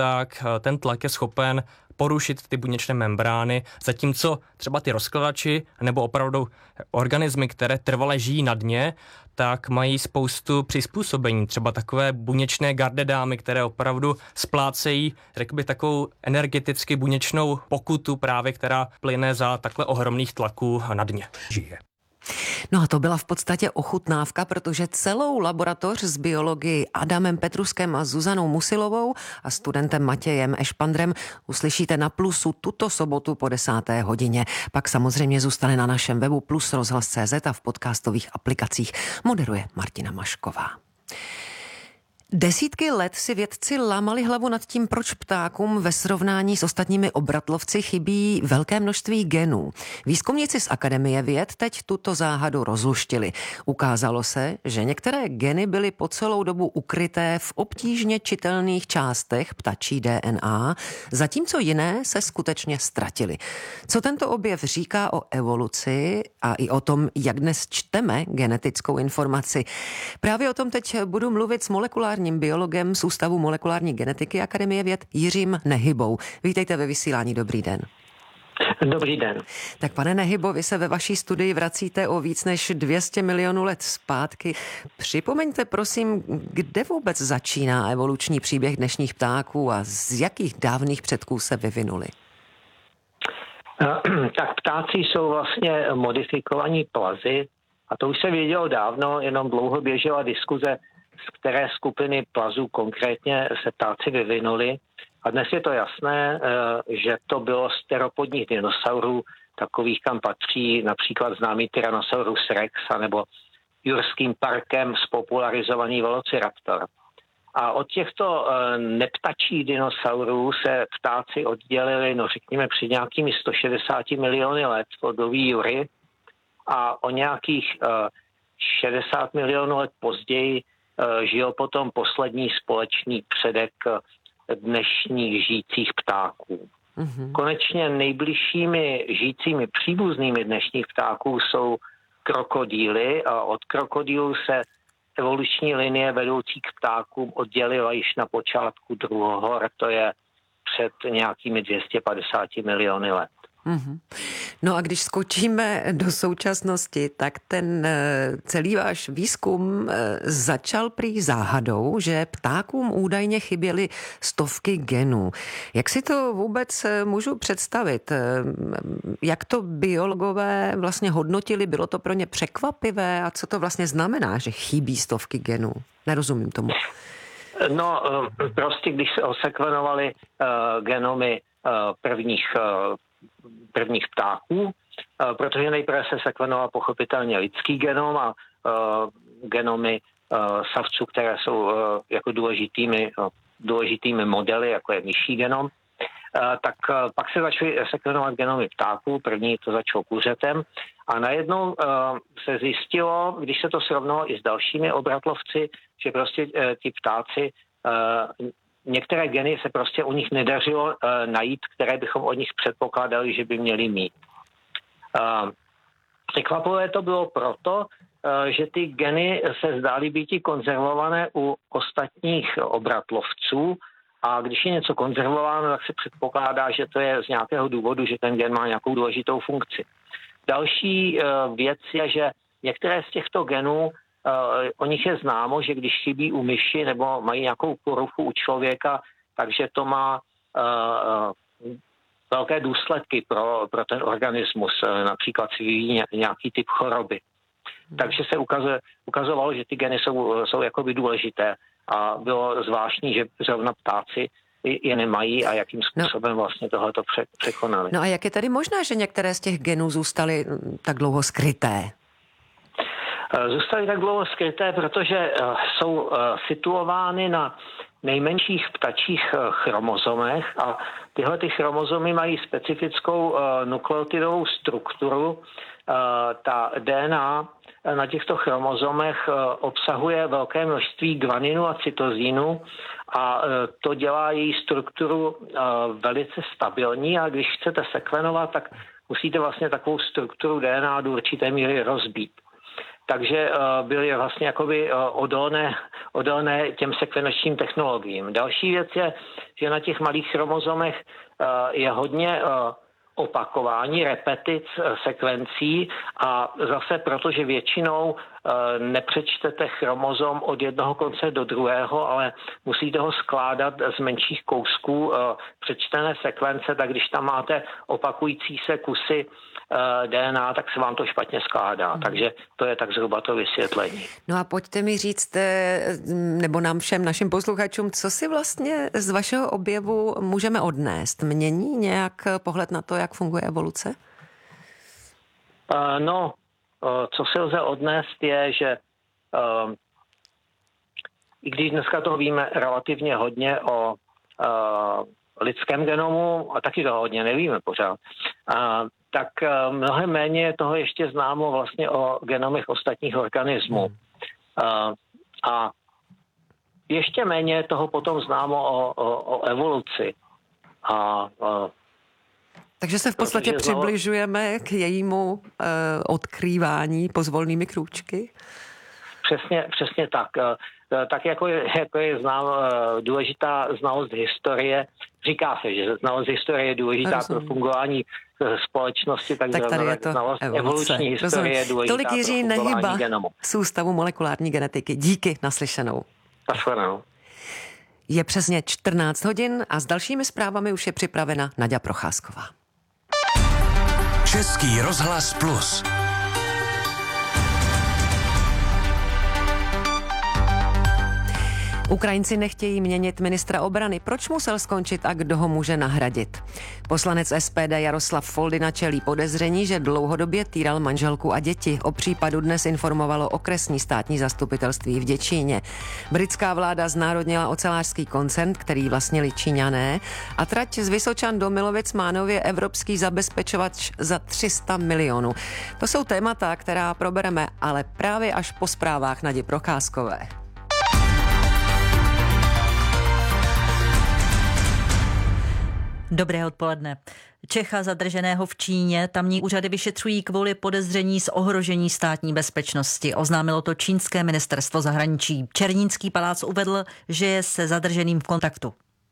ten tlak je schopen porušit ty buněčné membrány, zatímco třeba ty rozkladači nebo opravdu organismy, které trvale žijí na dně, tak mají spoustu přizpůsobení. Třeba takové buněčné gardedámy, které opravdu splácejí, řekl bych, takovou energeticky buněčnou pokutu právě, která plyne za takhle ohromných tlaků na dně. Žije. No a to byla v podstatě ochutnávka, protože celou laboratoř z biologii Adamem Petruskem a Zuzanou Musilovou a studentem Matějem Ešpandrem uslyšíte na Plusu tuto sobotu po 10. hodině. Pak samozřejmě zůstane na našem webu Plus rozhlas.cz a v podcastových aplikacích. Moderuje Martina Mašková. Desítky let si vědci lámali hlavu nad tím, proč ptákům ve srovnání s ostatními obratlovci chybí velké množství genů. Výzkumníci z Akademie věd teď tuto záhadu rozluštili. Ukázalo se, že některé geny byly po celou dobu ukryté v obtížně čitelných částech ptačí DNA, zatímco jiné se skutečně ztratily. Co tento objev říká o evoluci a i o tom, jak dnes čteme genetickou informaci? Právě o tom teď budu mluvit s molekulárním biologem z Ústavu molekulární genetiky Akademie věd Jiřím Nehybou. Vítejte ve vysílání, dobrý den. Dobrý den. Tak pane Nehybo, vy se ve vaší studii vracíte o víc než 200 milionů let zpátky. Připomeňte prosím, kde vůbec začíná evoluční příběh dnešních ptáků a z jakých dávných předků se vyvinuli? Tak ptáci jsou vlastně modifikovaní plazy a to už se vědělo dávno, jenom dlouho běžela diskuze, z které skupiny plazů konkrétně se ptáci vyvinuli. A dnes je to jasné, že to bylo z teropodních dinosaurů, takových, kam patří například známý Tyrannosaurus rex, nebo jurským parkem spopularizovaný velociraptor. A od těchto neptačích dinosaurů se ptáci oddělili, řekněme, před nějakými 160 miliony let v období Jury a o nějakých 60 milionů let později žil potom poslední společný předek dnešních žijících ptáků. Konečně nejbližšími žijícími příbuznými dnešních ptáků jsou krokodýly a od krokodýlů se evoluční linie vedoucí k ptákům oddělila již na počátku druhohor, to je před nějakými 250 miliony let. No a když skočíme do současnosti, tak ten celý váš výzkum začal prý záhadou, že ptákům údajně chyběly stovky genů. Jak si to vůbec můžu představit? Jak to biologové vlastně hodnotili? Bylo to pro ně překvapivé? A co to vlastně znamená, že chybí stovky genů? Nerozumím tomu. No, prostě když se osekvenovali genomy prvních ptáků, protože nejprve se sekvenoval pochopitelně lidský genom a genomy savců, které jsou jako důležitými modely, jako je myší genom, tak pak se začaly sekvenovat genomy ptáků, první to začalo kuřetem a najednou se zjistilo, když se to srovnalo i s dalšími obratlovci, že prostě ti ptáci některé geny se prostě u nich nedařilo najít, které bychom od nich předpokládali, že by měli mít. Překvapivé to bylo proto, že ty geny se zdály být i konzervované u ostatních obratlovců a když je něco konzervováno, tak se předpokládá, že to je z nějakého důvodu, že ten gen má nějakou důležitou funkci. Další věc je, že některé z těchto genů o nich je známo, že když chybí u myši nebo mají nějakou poruchu u člověka, takže to má velké důsledky pro ten organismus, například si vyvíjí nějaký typ choroby. Takže se ukazovalo, že ty geny jsou jakoby důležité a bylo zvláštní, že zrovna ptáci je nemají a jakým způsobem vlastně tohleto překonali. No a jak je tedy možné, že některé z těch genů zůstaly tak dlouho skryté? Zůstaly tak dlouho skryté, protože jsou situovány na nejmenších ptačích chromozomech a tyhle ty chromozomy mají specifickou nukleotidovou strukturu. Ta DNA na těchto chromozomech obsahuje velké množství guaninu a cytozínu a to dělá její strukturu velice stabilní a když chcete sekvenovat, tak musíte vlastně takovou strukturu DNA do určité míry rozbít. Takže byly vlastně jakoby odolné těm sekvenačním technologiím. Další věc je, že na těch malých chromozomech je hodně opakování, repetic sekvencí a zase protože většinou nepřečtete chromozom od jednoho konce do druhého, ale musíte ho skládat z menších kousků přečtené sekvence, tak když tam máte opakující se kusy DNA, tak se vám to špatně skládá. Takže to je tak zhruba to vysvětlení. No a pojďte mi říct, nebo nám všem našim posluchačům, co si vlastně z vašeho objevu můžeme odnést? Mění nějak pohled na to, jak funguje evoluce? Co si lze odnést je, že i když dneska toho víme relativně hodně o lidském genomu, a taky toho hodně nevíme pořád, tak mnohem méně je toho ještě známo vlastně o genomech ostatních organismů. A ještě méně je toho potom známo o evoluci. Takže se v podstatě přibližujeme k jejímu odkrývání pozvolnými krůčky? Přesně tak. Tak jako je důležitá znalost historie. Říká se, že znalost historie je důležitá pro fungování společnosti, tak tady je to znalost evoluce. evoluční historie je důležitá Tolik Jiří pro fungování Nehyba genomu. z Ústavu molekulární genetiky. Díky, naslyšenou. Naslyšenou. Je přesně 14 hodin a s dalšími zprávami už je připravena Naďa Procházková. Český rozhlas Plus. Ukrajinci nechtějí měnit ministra obrany. Proč musel skončit a kdo ho může nahradit? Poslanec SPD Jaroslav Foldyna čelí podezření, že dlouhodobě týral manželku a děti. O případu dnes informovalo okresní státní zastupitelství v Děčíně. Britská vláda znárodnila ocelářský koncern, který vlastnili Číňané, a trať z Vysočan do Milovic má nově evropský zabezpečovač za 300 milionů. To jsou témata, která probereme, ale právě až po zprávách Nadi Procházkové. Dobré odpoledne. Čecha zadrženého v Číně tamní úřady vyšetřují kvůli podezření z ohrožení státní bezpečnosti. Oznámilo to čínské ministerstvo zahraničí. Černínský palác uvedl, že je se zadrženým v kontaktu.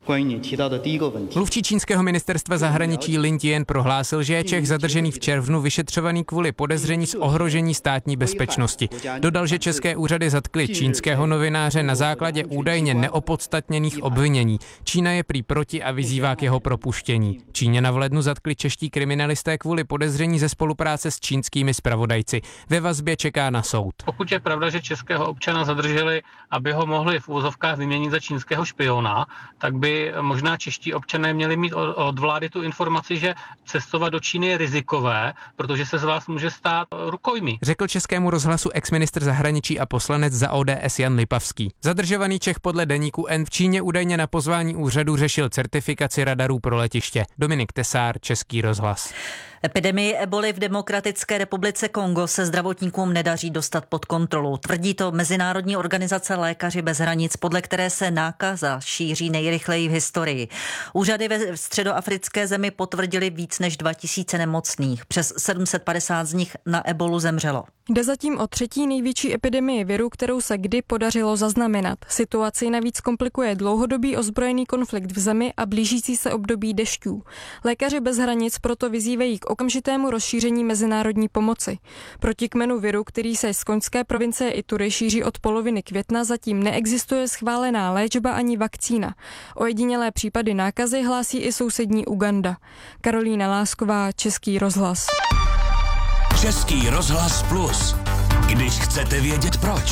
Mluvčí čínského ministerstva zahraničí Lin Jian prohlásil, že je Čech zadržený v červnu vyšetřovaný kvůli podezření z ohrožení státní bezpečnosti. Dodal, že české úřady zatkly čínského novináře na základě údajně neopodstatněných obvinění. Čína je prý proti a vyzývá k jeho propuštění. Číňana v lednu zatkli čeští kriminalisté kvůli podezření ze spolupráce s čínskými zpravodajci. Ve vazbě čeká na soud. Pokud je pravda, že českého občana zadrželi, aby ho mohli v úvozovkách vyměnit za čínského špiona, tak by možná čeští občané měli mít od vlády tu informaci, že cestovat do Číny je rizikové, protože se z vás může stát rukojmí. Řekl Českému rozhlasu exministr zahraničí a poslanec za ODS Jan Lipavský. Zadržovaný Čech podle deníku N v Číně údajně na pozvání úřadu řešil certifikaci radarů pro letiště. Dominik Tesár, Český rozhlas. Epidemii eboli v Demokratické republice Kongo se zdravotníkům nedaří dostat pod kontrolu. Tvrdí to Mezinárodní organizace Lékaři bez hranic, podle které se nákaza šíří nejrychleji v historii. Úřady ve středoafrické zemi potvrdili víc než 2000 nemocných. Přes 750 z nich na ebolu zemřelo. Jde zatím o třetí největší epidemii viru, kterou se kdy podařilo zaznamenat. Situaci navíc komplikuje dlouhodobý ozbrojený konflikt v zemi a blížící se období dešťů. Lékaři bez hranic proto vyzývají k okamžitému rozšíření mezinárodní pomoci. Proti kmenu viru, který se z koňské provincie Ituri šíří od poloviny května, zatím neexistuje schválená léčba ani vakcína. Ojedinělé případy nákazy hlásí i sousední Uganda. Karolína Lásková, Český rozhlas. Český rozhlas Plus. Když chcete vědět proč.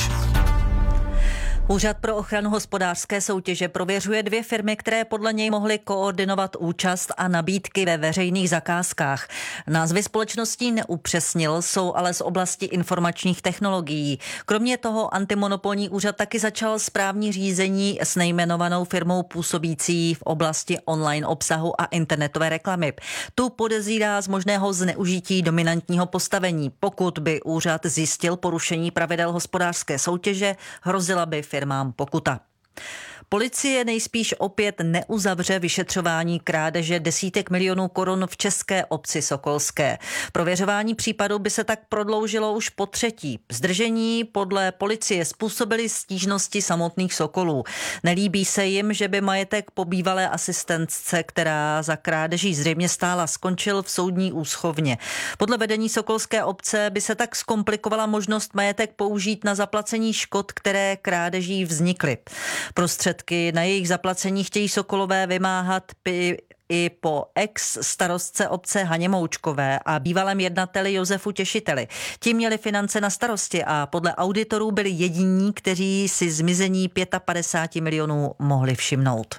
Úřad pro ochranu hospodářské soutěže prověřuje 2 firmy, které podle něj mohly koordinovat účast a nabídky ve veřejných zakázkách. Názvy společností neupřesnil, jsou ale z oblasti informačních technologií. Kromě toho antimonopolní úřad taky začal správní řízení s nejmenovanou firmou působící v oblasti online obsahu a internetové reklamy. Tu podezírá z možného zneužití dominantního postavení. Pokud by úřad zjistil porušení pravidel hospodářské soutěže, hrozila by firmám pokuta. Policie nejspíš opět neuzavře vyšetřování krádeže desítek milionů korun v české obci Sokolské. Prověřování případu by se tak prodloužilo už po třetí. Zdržení podle policie způsobily stížnosti samotných Sokolů. Nelíbí se jim, že by majetek po bývalé asistentce, která za krádeží zřejmě stála, skončil v soudní úschovně. Podle vedení Sokolské obce by se tak zkomplikovala možnost majetek použít na zaplacení škod, které krádeží vznikly. Prostředky na jejich zaplacení chtějí Sokolové vymáhat i po ex-starostce obce Haně Moučkové a bývalém jednateli Josefu Těšiteli. Ti měli finance na starosti a podle auditorů byli jediní, kteří si zmizení 55 milionů mohli všimnout.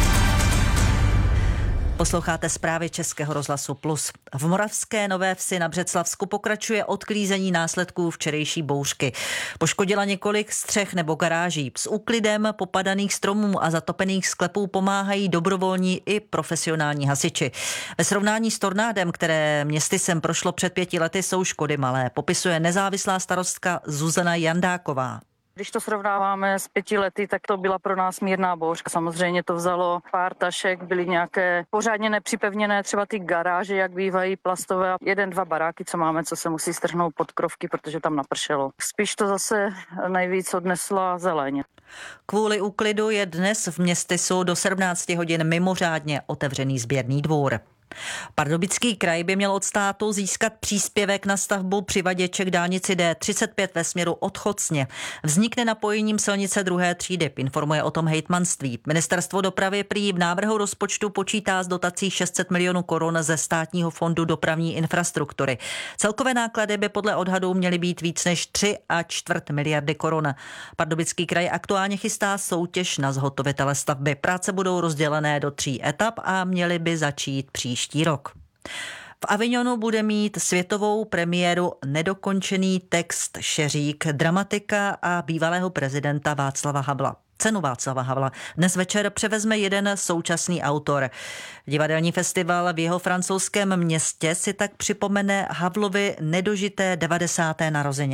Posloucháte zprávy Českého rozhlasu Plus. V Moravské Nové Vsi na Břeclavsku pokračuje odklízení následků včerejší bouřky. Poškodila několik střech nebo garáží. S úklidem popadaných stromů a zatopených sklepů pomáhají dobrovolní i profesionální hasiči. Ve srovnání s tornádem, které městysem prošlo před 5 lety, jsou škody malé, popisuje nezávislá starostka Zuzana Jandáková. Když to srovnáváme s 5 lety, tak to byla pro nás mírná bouřka. Samozřejmě to vzalo pár tašek, byly nějaké pořádně nepřipevněné, třeba ty garáže, jak bývají plastové. 1-2 baráky, co máme, co se musí strhnout pod krovky, protože tam napršelo. Spíš to zase nejvíc odnesla zeleň. Kvůli úklidu je dnes v Městysu do 17 hodin mimořádně otevřený sběrný dvůr. Pardubický kraj by měl od státu získat příspěvek na stavbu přivaděče k dálnici D35 ve směru Odchodcně. Vznikne napojením silnice 2. třídy, informuje o tom hejtmanství. Ministerstvo dopravy prý v návrhu rozpočtu počítá s dotací 600 milionů korun ze státního fondu dopravní infrastruktury. Celkové náklady by podle odhadů měly být víc než 3,25 miliardy korun. Pardubický kraj aktuálně chystá soutěž na zhotovitele stavby. Práce budou rozdělené do 3 etap a měly by začít příští rok. V Avignonu bude mít světovou premiéru nedokončený text Šeřík dramatika a bývalého prezidenta Václava Havla. Cenu Václava Havla dnes večer převezme jeden současný autor. Divadelní festival v jeho francouzském městě si tak připomene Havlovy nedožité 90. narozeniny.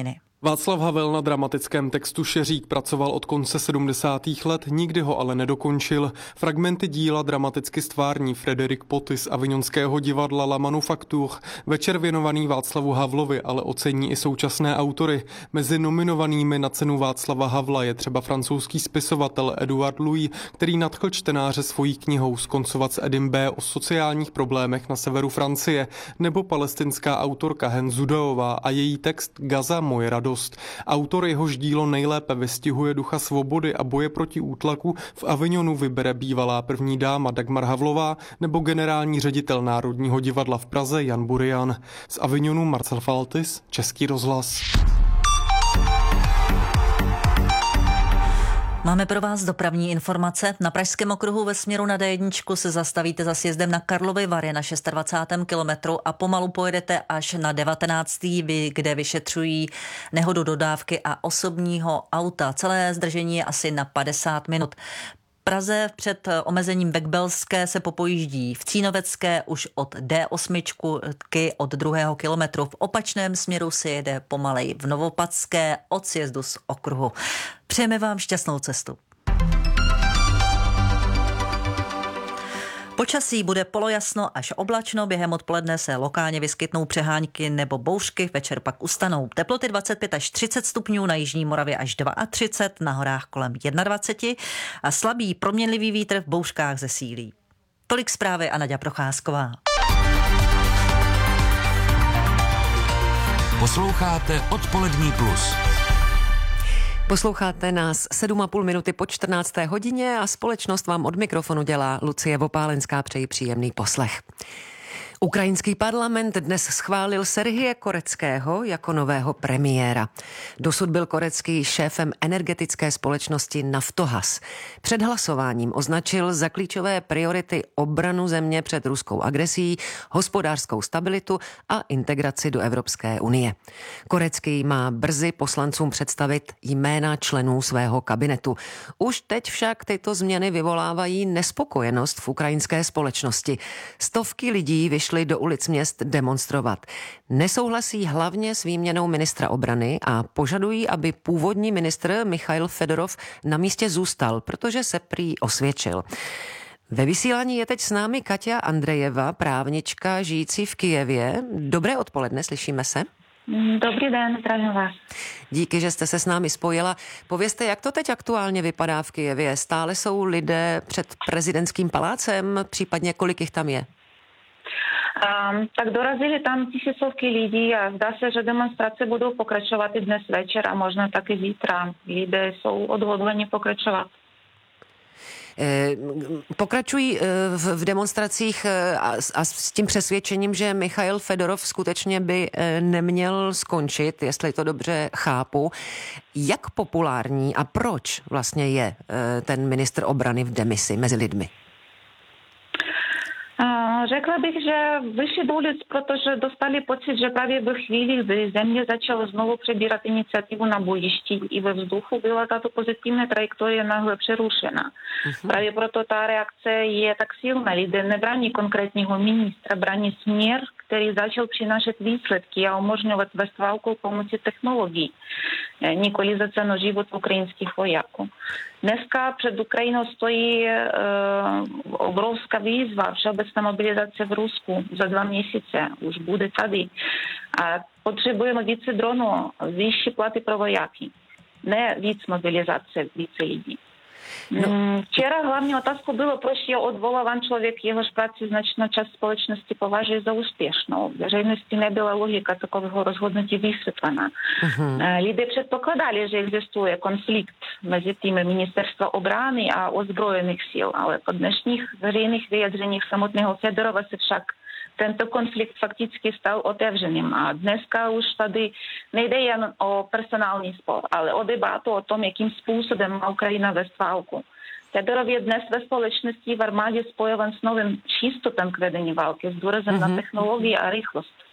Václav Havel na dramatickém textu Šeřík pracoval od konce 70. let, nikdy ho ale nedokončil. Fragmenty díla dramaticky stvární Frédéric Poty z avignonského divadla La Manufacture. Večer věnovaný Václavu Havlovi ale ocení i současné autory. Mezi nominovanými na cenu Václava Havla je třeba francouzský spisovatel Edouard Louis, který nadchl čtenáře svojí knihou Skoncovat s Edim B. o sociálních problémech na severu Francie, nebo palestinská autorka Hen Zudaová a její text Gaza moje radost. Autor, jehož dílo nejlépe vystihuje ducha svobody a boje proti útlaku, v Avignonu vybere bývalá první dáma Dagmar Havlová nebo generální ředitel Národního divadla v Praze Jan Burian. Z Avignonu Marcel Faltis, Český rozhlas. Máme pro vás dopravní informace. Na Pražském okruhu ve směru na D1 se zastavíte za sjezdem na Karlovy Vary na 26. kilometru a pomalu pojedete až na 19. kde vyšetřují nehodu dodávky a osobního auta. Celé zdržení je asi na 50 minut. Praze před omezením Bekbelské se popojíždí v Cínovecké už od D8 od 2. kilometru. V opačném směru se jede pomalej v Novopadské od sjezdu z okruhu. Přejeme vám šťastnou cestu. Počasí bude polojasno až oblačno, během odpoledne se lokálně vyskytnou přehánky nebo bouřky, večer pak ustanou. Teploty 25 až 30 stupňů, na jižní Moravě až 32, na horách kolem 21 a slabý proměnlivý vítr v bouřkách zesílí. Tolik zprávy a Naďa Procházková. Posloucháte Odpolední plus. Posloucháte nás 7,5 minuty po 14. hodině a společnost vám od mikrofonu dělá Lucie Vopálenská. Přeji příjemný poslech. Ukrajinský parlament dnes schválil Serhije Koreckého jako nového premiéra. Dosud byl Korecký šéfem energetické společnosti Naftogaz. Před hlasováním označil za klíčové priority obranu země před ruskou agresí, hospodářskou stabilitu a integraci do Evropské unie. Korecký má brzy poslancům představit jména členů svého kabinetu. Už teď však tyto změny vyvolávají nespokojenost v ukrajinské společnosti. Stovky lidí vyšly do ulic měst demonstrovat. Nesouhlasí hlavně s výměnou ministra obrany a požadují, aby původní ministr Michail Fedorov na místě zůstal, protože se prý osvědčil. Ve vysílání je teď s námi Katia Andrejeva, právnička žijící v Kyjevě. Dobré odpoledne, slyšíme se? Dobrý den, zdravím vás. Díky, že jste se s námi spojila. Povězte, jak to teď aktuálně vypadá v Kyjevě? Stále jsou lidé před prezidentským palácem, případně kolik jich tam je? Tak dorazili tam tisícovky lidí a zdá se, že demonstrace budou pokračovat i dnes večer a možná taky zítra. Lidé jsou odhodleni pokračovat. Pokračují v demonstracích a s tím přesvědčením, že Michail Fedorov skutečně by neměl skončit, jestli to dobře chápu. Jak populární a proč vlastně je ten ministr obrany v demisi mezi lidmi? Řekla bych, že vyšli do ulic, protože dostali pocit, že právě ve chvíli, kdy země začala znovu přebírat iniciativu na bojišti i ve vzduchu, byla tato pozitivní trajektorie nagle přerušena. Právě proto ta reakce je tak silná. Lidé nebrání konkrétního ministra, brání směr, který začal přinášet výsledky a umožňovat válku pomocí technologií, nikoli za cenu život ukrajinských vojáků. Dneska před Ukrajinou stojí obrovská výzva, všeobecná mobilizace v Rusku za 2 měsíce, už bude tady. A potřebujeme více dronů, vyšší platy pro vojáky, ne víc mobilizace, více lidí. Вчера hlavní otázkou bylo, proč je odvoláván člověk, jehož práci značná část společnosti považuje za úspěšnou. V veřejnosti nebyla logika takového rozhodnutí vysvětlena. Lidé předpokládali, že existuje konflikt mezi tím ministerstva obrany a ozbrojených sil, ale po dnešních veřejných vyjadřeních samotného Fedorova se však tento konflikt fakticky stal otevřeným a dneska už tady nejde jen o personální spor, ale o debatu o tom, jakým způsobem má Ukrajina vést válku. Fedorov je dnes ve společnosti v armádě spojovan s novým přístupem k vedení války, s důrazem na technologii a rychlost.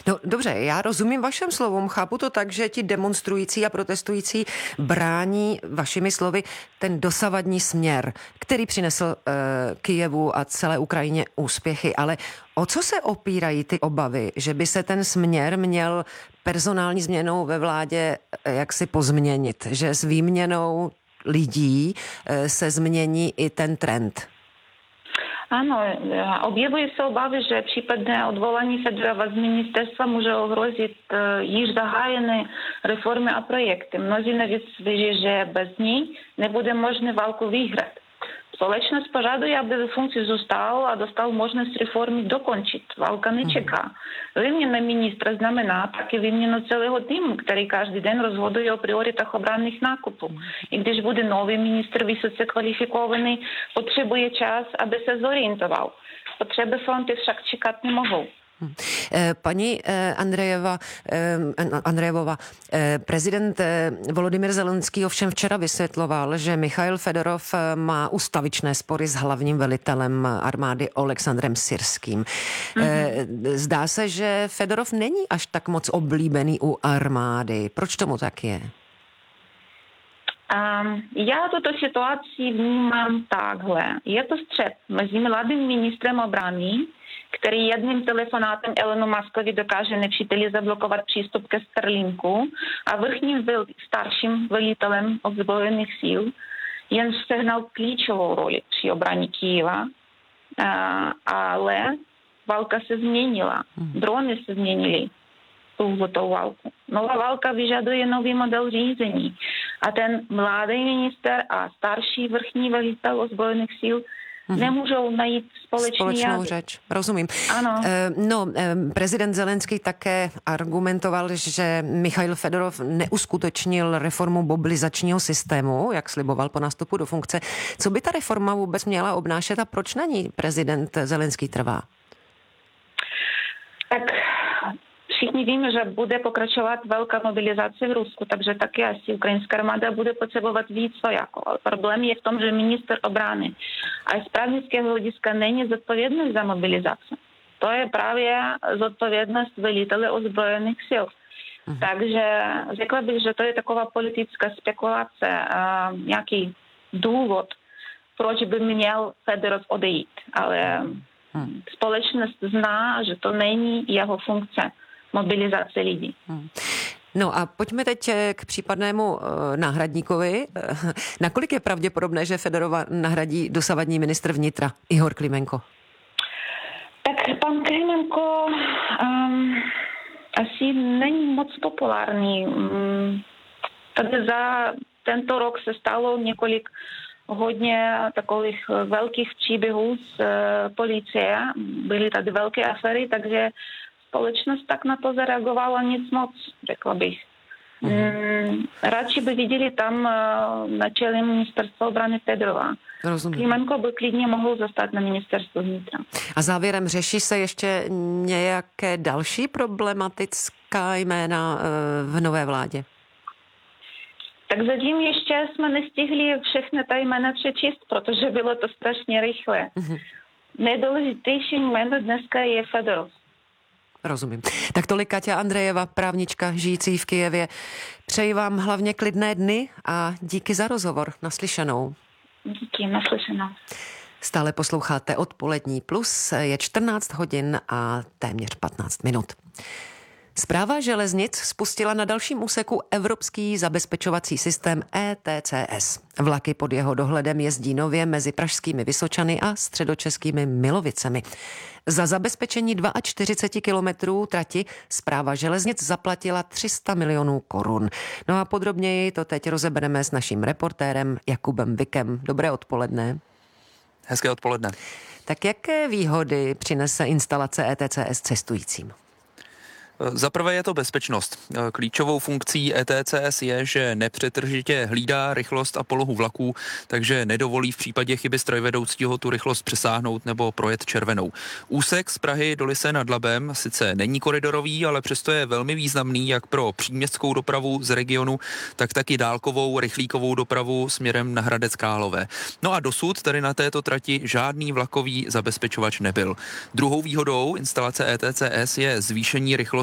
No dobře, já rozumím vašem slovům, chápu to tak, že ti demonstrující a protestující brání vašimi slovy ten dosavadní směr, který přinesl Kyjevu a celé Ukrajině úspěchy, ale o co se opírají ty obavy, že by se ten směr měl personální změnou ve vládě jaksi pozměnit, že s výměnou lidí se změní i ten trend? Ano, objevují se obavy, že případné odvolání Fedorova z ministerstva může ohrozit již zahájené reformy a projekty. Mnozí navíc věří, že bez ní nebude možné válku vyhrát. Společnost požaduje, aby ve funkci zůstal a dostal možnost reformy dokončit. Válka nečeká. Výměna ministra znamená taky výměnu celého týmu, který každý den rozhoduje o prioritách obranných nákupů. I když bude nový ministr vysoce kvalifikovaný, potřebuje čas, aby se zorientoval. Potřeby fronty však čekat nemohou. Paní Andrejevova, prezident Volodymyr Zelenský ovšem včera vysvětloval, že Michail Fedorov má ustavičné spory s hlavním velitelem armády Oleksandrem Syrským. Zdá se, že Fedorov není až tak moc oblíbený u armády. Proč tomu tak je? Já tuto situaci vnímám takhle. Je to střet mezi mladým ministrem obrany, který jedním telefonátem Elonu Muskovi dokáže nepříteli zablokovat přístup ke Starlinku, a vrchním starším velitelem ozbrojených sil, jen sehnal klíčovou roli při obraně Kyjeva, ale válka se změnila, drony se změnily tou válku. Nová válka vyžaduje nový model řízení a ten mladý minister a starší vrchní velitel ozbrojených sil nemůžou najít společnou řeč. Rozumím. Ano. Prezident Zelenský také argumentoval, že Michail Fedorov neuskutečnil reformu mobilizačního systému, jak sliboval po nástupu do funkce. Co by ta reforma vůbec měla obnášet a proč na ní prezident Zelenský trvá? Tak všichni víme, že bude pokračovat velká mobilizace v Rusku, takže taky asi ukrajinská armáda bude potřebovat víc vojáků. Ale problém je v tom, že minister obrany a z právnického hlediska není zodpovědný za mobilizaci. To je právě zodpovědnost velitele ozbrojených sil. Takže řekla bych, že to je taková politická spekulace, nějaký důvod, proč by měl Fedorov odejít. Ale společnost zná, že to není jeho funkce. Mobilizace lidí. No a pojďme teď k případnému náhradníkovi. Nakolik je pravděpodobné, že Fedorova nahradí dosavadní ministr vnitra Ihor Klimenko? Tak pan Klimenko asi není moc populární. Tady za tento rok se stalo několik hodně takových velkých příběhů z policie. Byly tady velké aféry, takže společnost tak na to zareagovala nic moc, řekla bych. Radši by viděli tam na čele ministerstva obrany Fedorova. Klimenko by klidně mohl zůstat na ministerstvu vnitra. A závěrem, řeší se ještě nějaké další problematická jména v nové vládě? Tak zatím ještě jsme nestihli všechny ta jména přečíst, protože bylo to strašně rychle. Nejdůležitější jméno dneska je Fedorov. Rozumím. Tak tolik Kaťa Andrejeva, právnička žijící v Kyjevě. Přeji vám hlavně klidné dny a díky za rozhovor. Naslyšenou. Díky, naslyšenou. Stále posloucháte Odpolední plus, je 14 hodin a téměř 15 minut. Správa železnic spustila na dalším úseku evropský zabezpečovací systém ETCS. Vlaky pod jeho dohledem jezdí nově mezi pražskými Vysočany a středočeskými Milovicemi. Za zabezpečení 42 kilometrů trati správa železnic zaplatila 300 milionů korun. No a podrobněji to teď rozebereme s naším reportérem Jakubem Vikem. Dobré odpoledne. Hezké odpoledne. Tak jaké výhody přinese instalace ETCS cestujícím? Za prvé je to bezpečnost. Klíčovou funkcí ETCS je, že nepřetržitě hlídá rychlost a polohu vlaků, takže nedovolí v případě chyby strojvedoucího tu rychlost přesáhnout nebo projet červenou. Úsek z Prahy do Lysé nad Labem sice není koridorový, ale přesto je velmi významný jak pro příměstskou dopravu z regionu, tak taky dálkovou rychlíkovou dopravu směrem na Hradec Králové. No a dosud tady na této trati žádný vlakový zabezpečovač nebyl. Druhou výhodou instalace ETCS je zvýšení rychlosti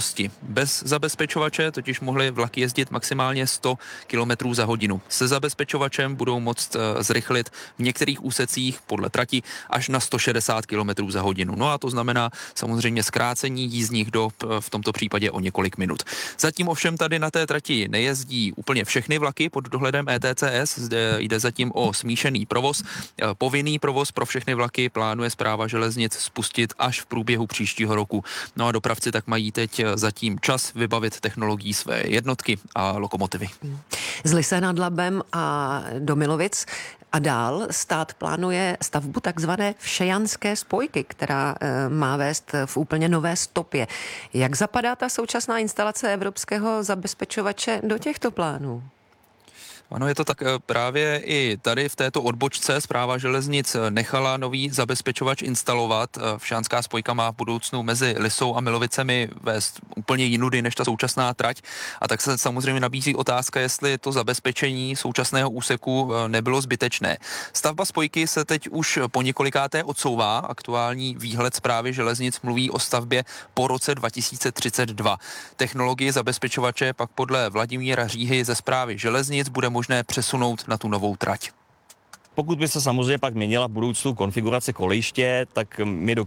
rychlosti. Bez zabezpečovače totiž mohly vlaky jezdit maximálně 100 km za hodinu. Se zabezpečovačem budou moct zrychlit v některých úsecích podle trati až na 160 km za hodinu. No a to znamená samozřejmě zkrácení jízdních dob v tomto případě o několik minut. Zatím ovšem tady na té trati nejezdí úplně všechny vlaky pod dohledem ETCS. Zde jde zatím o smíšený provoz. Povinný provoz pro všechny vlaky plánuje Správa železnic spustit až v průběhu příštího roku. No a dopravci tak mají teď zatím čas vybavit technologií své jednotky a lokomotivy. Z Lysé nad Labem a do Milovic a dál stát plánuje stavbu takzvané všejanské spojky, která má vést v úplně nové stopě. Jak zapadá ta současná instalace evropského zabezpečovače do těchto plánů? Ano, je to tak právě i tady v této odbočce Správa železnic nechala nový zabezpečovač instalovat. Všejanská spojka má v budoucnu mezi Lysou a Milovicemi vést úplně jinudy než ta současná trať. A tak se samozřejmě nabízí otázka, jestli to zabezpečení současného úseku nebylo zbytečné. Stavba spojky se teď už po několikáté odsouvá. Aktuální výhled Správy železnic mluví o stavbě po roce 2032. Technologie zabezpečovače pak podle Vladimíra Říhy ze Správy železnic bude možné přesunout na tu novou trať. Pokud by se samozřejmě pak měnila v budoucnu konfigurace kolejiště, tak my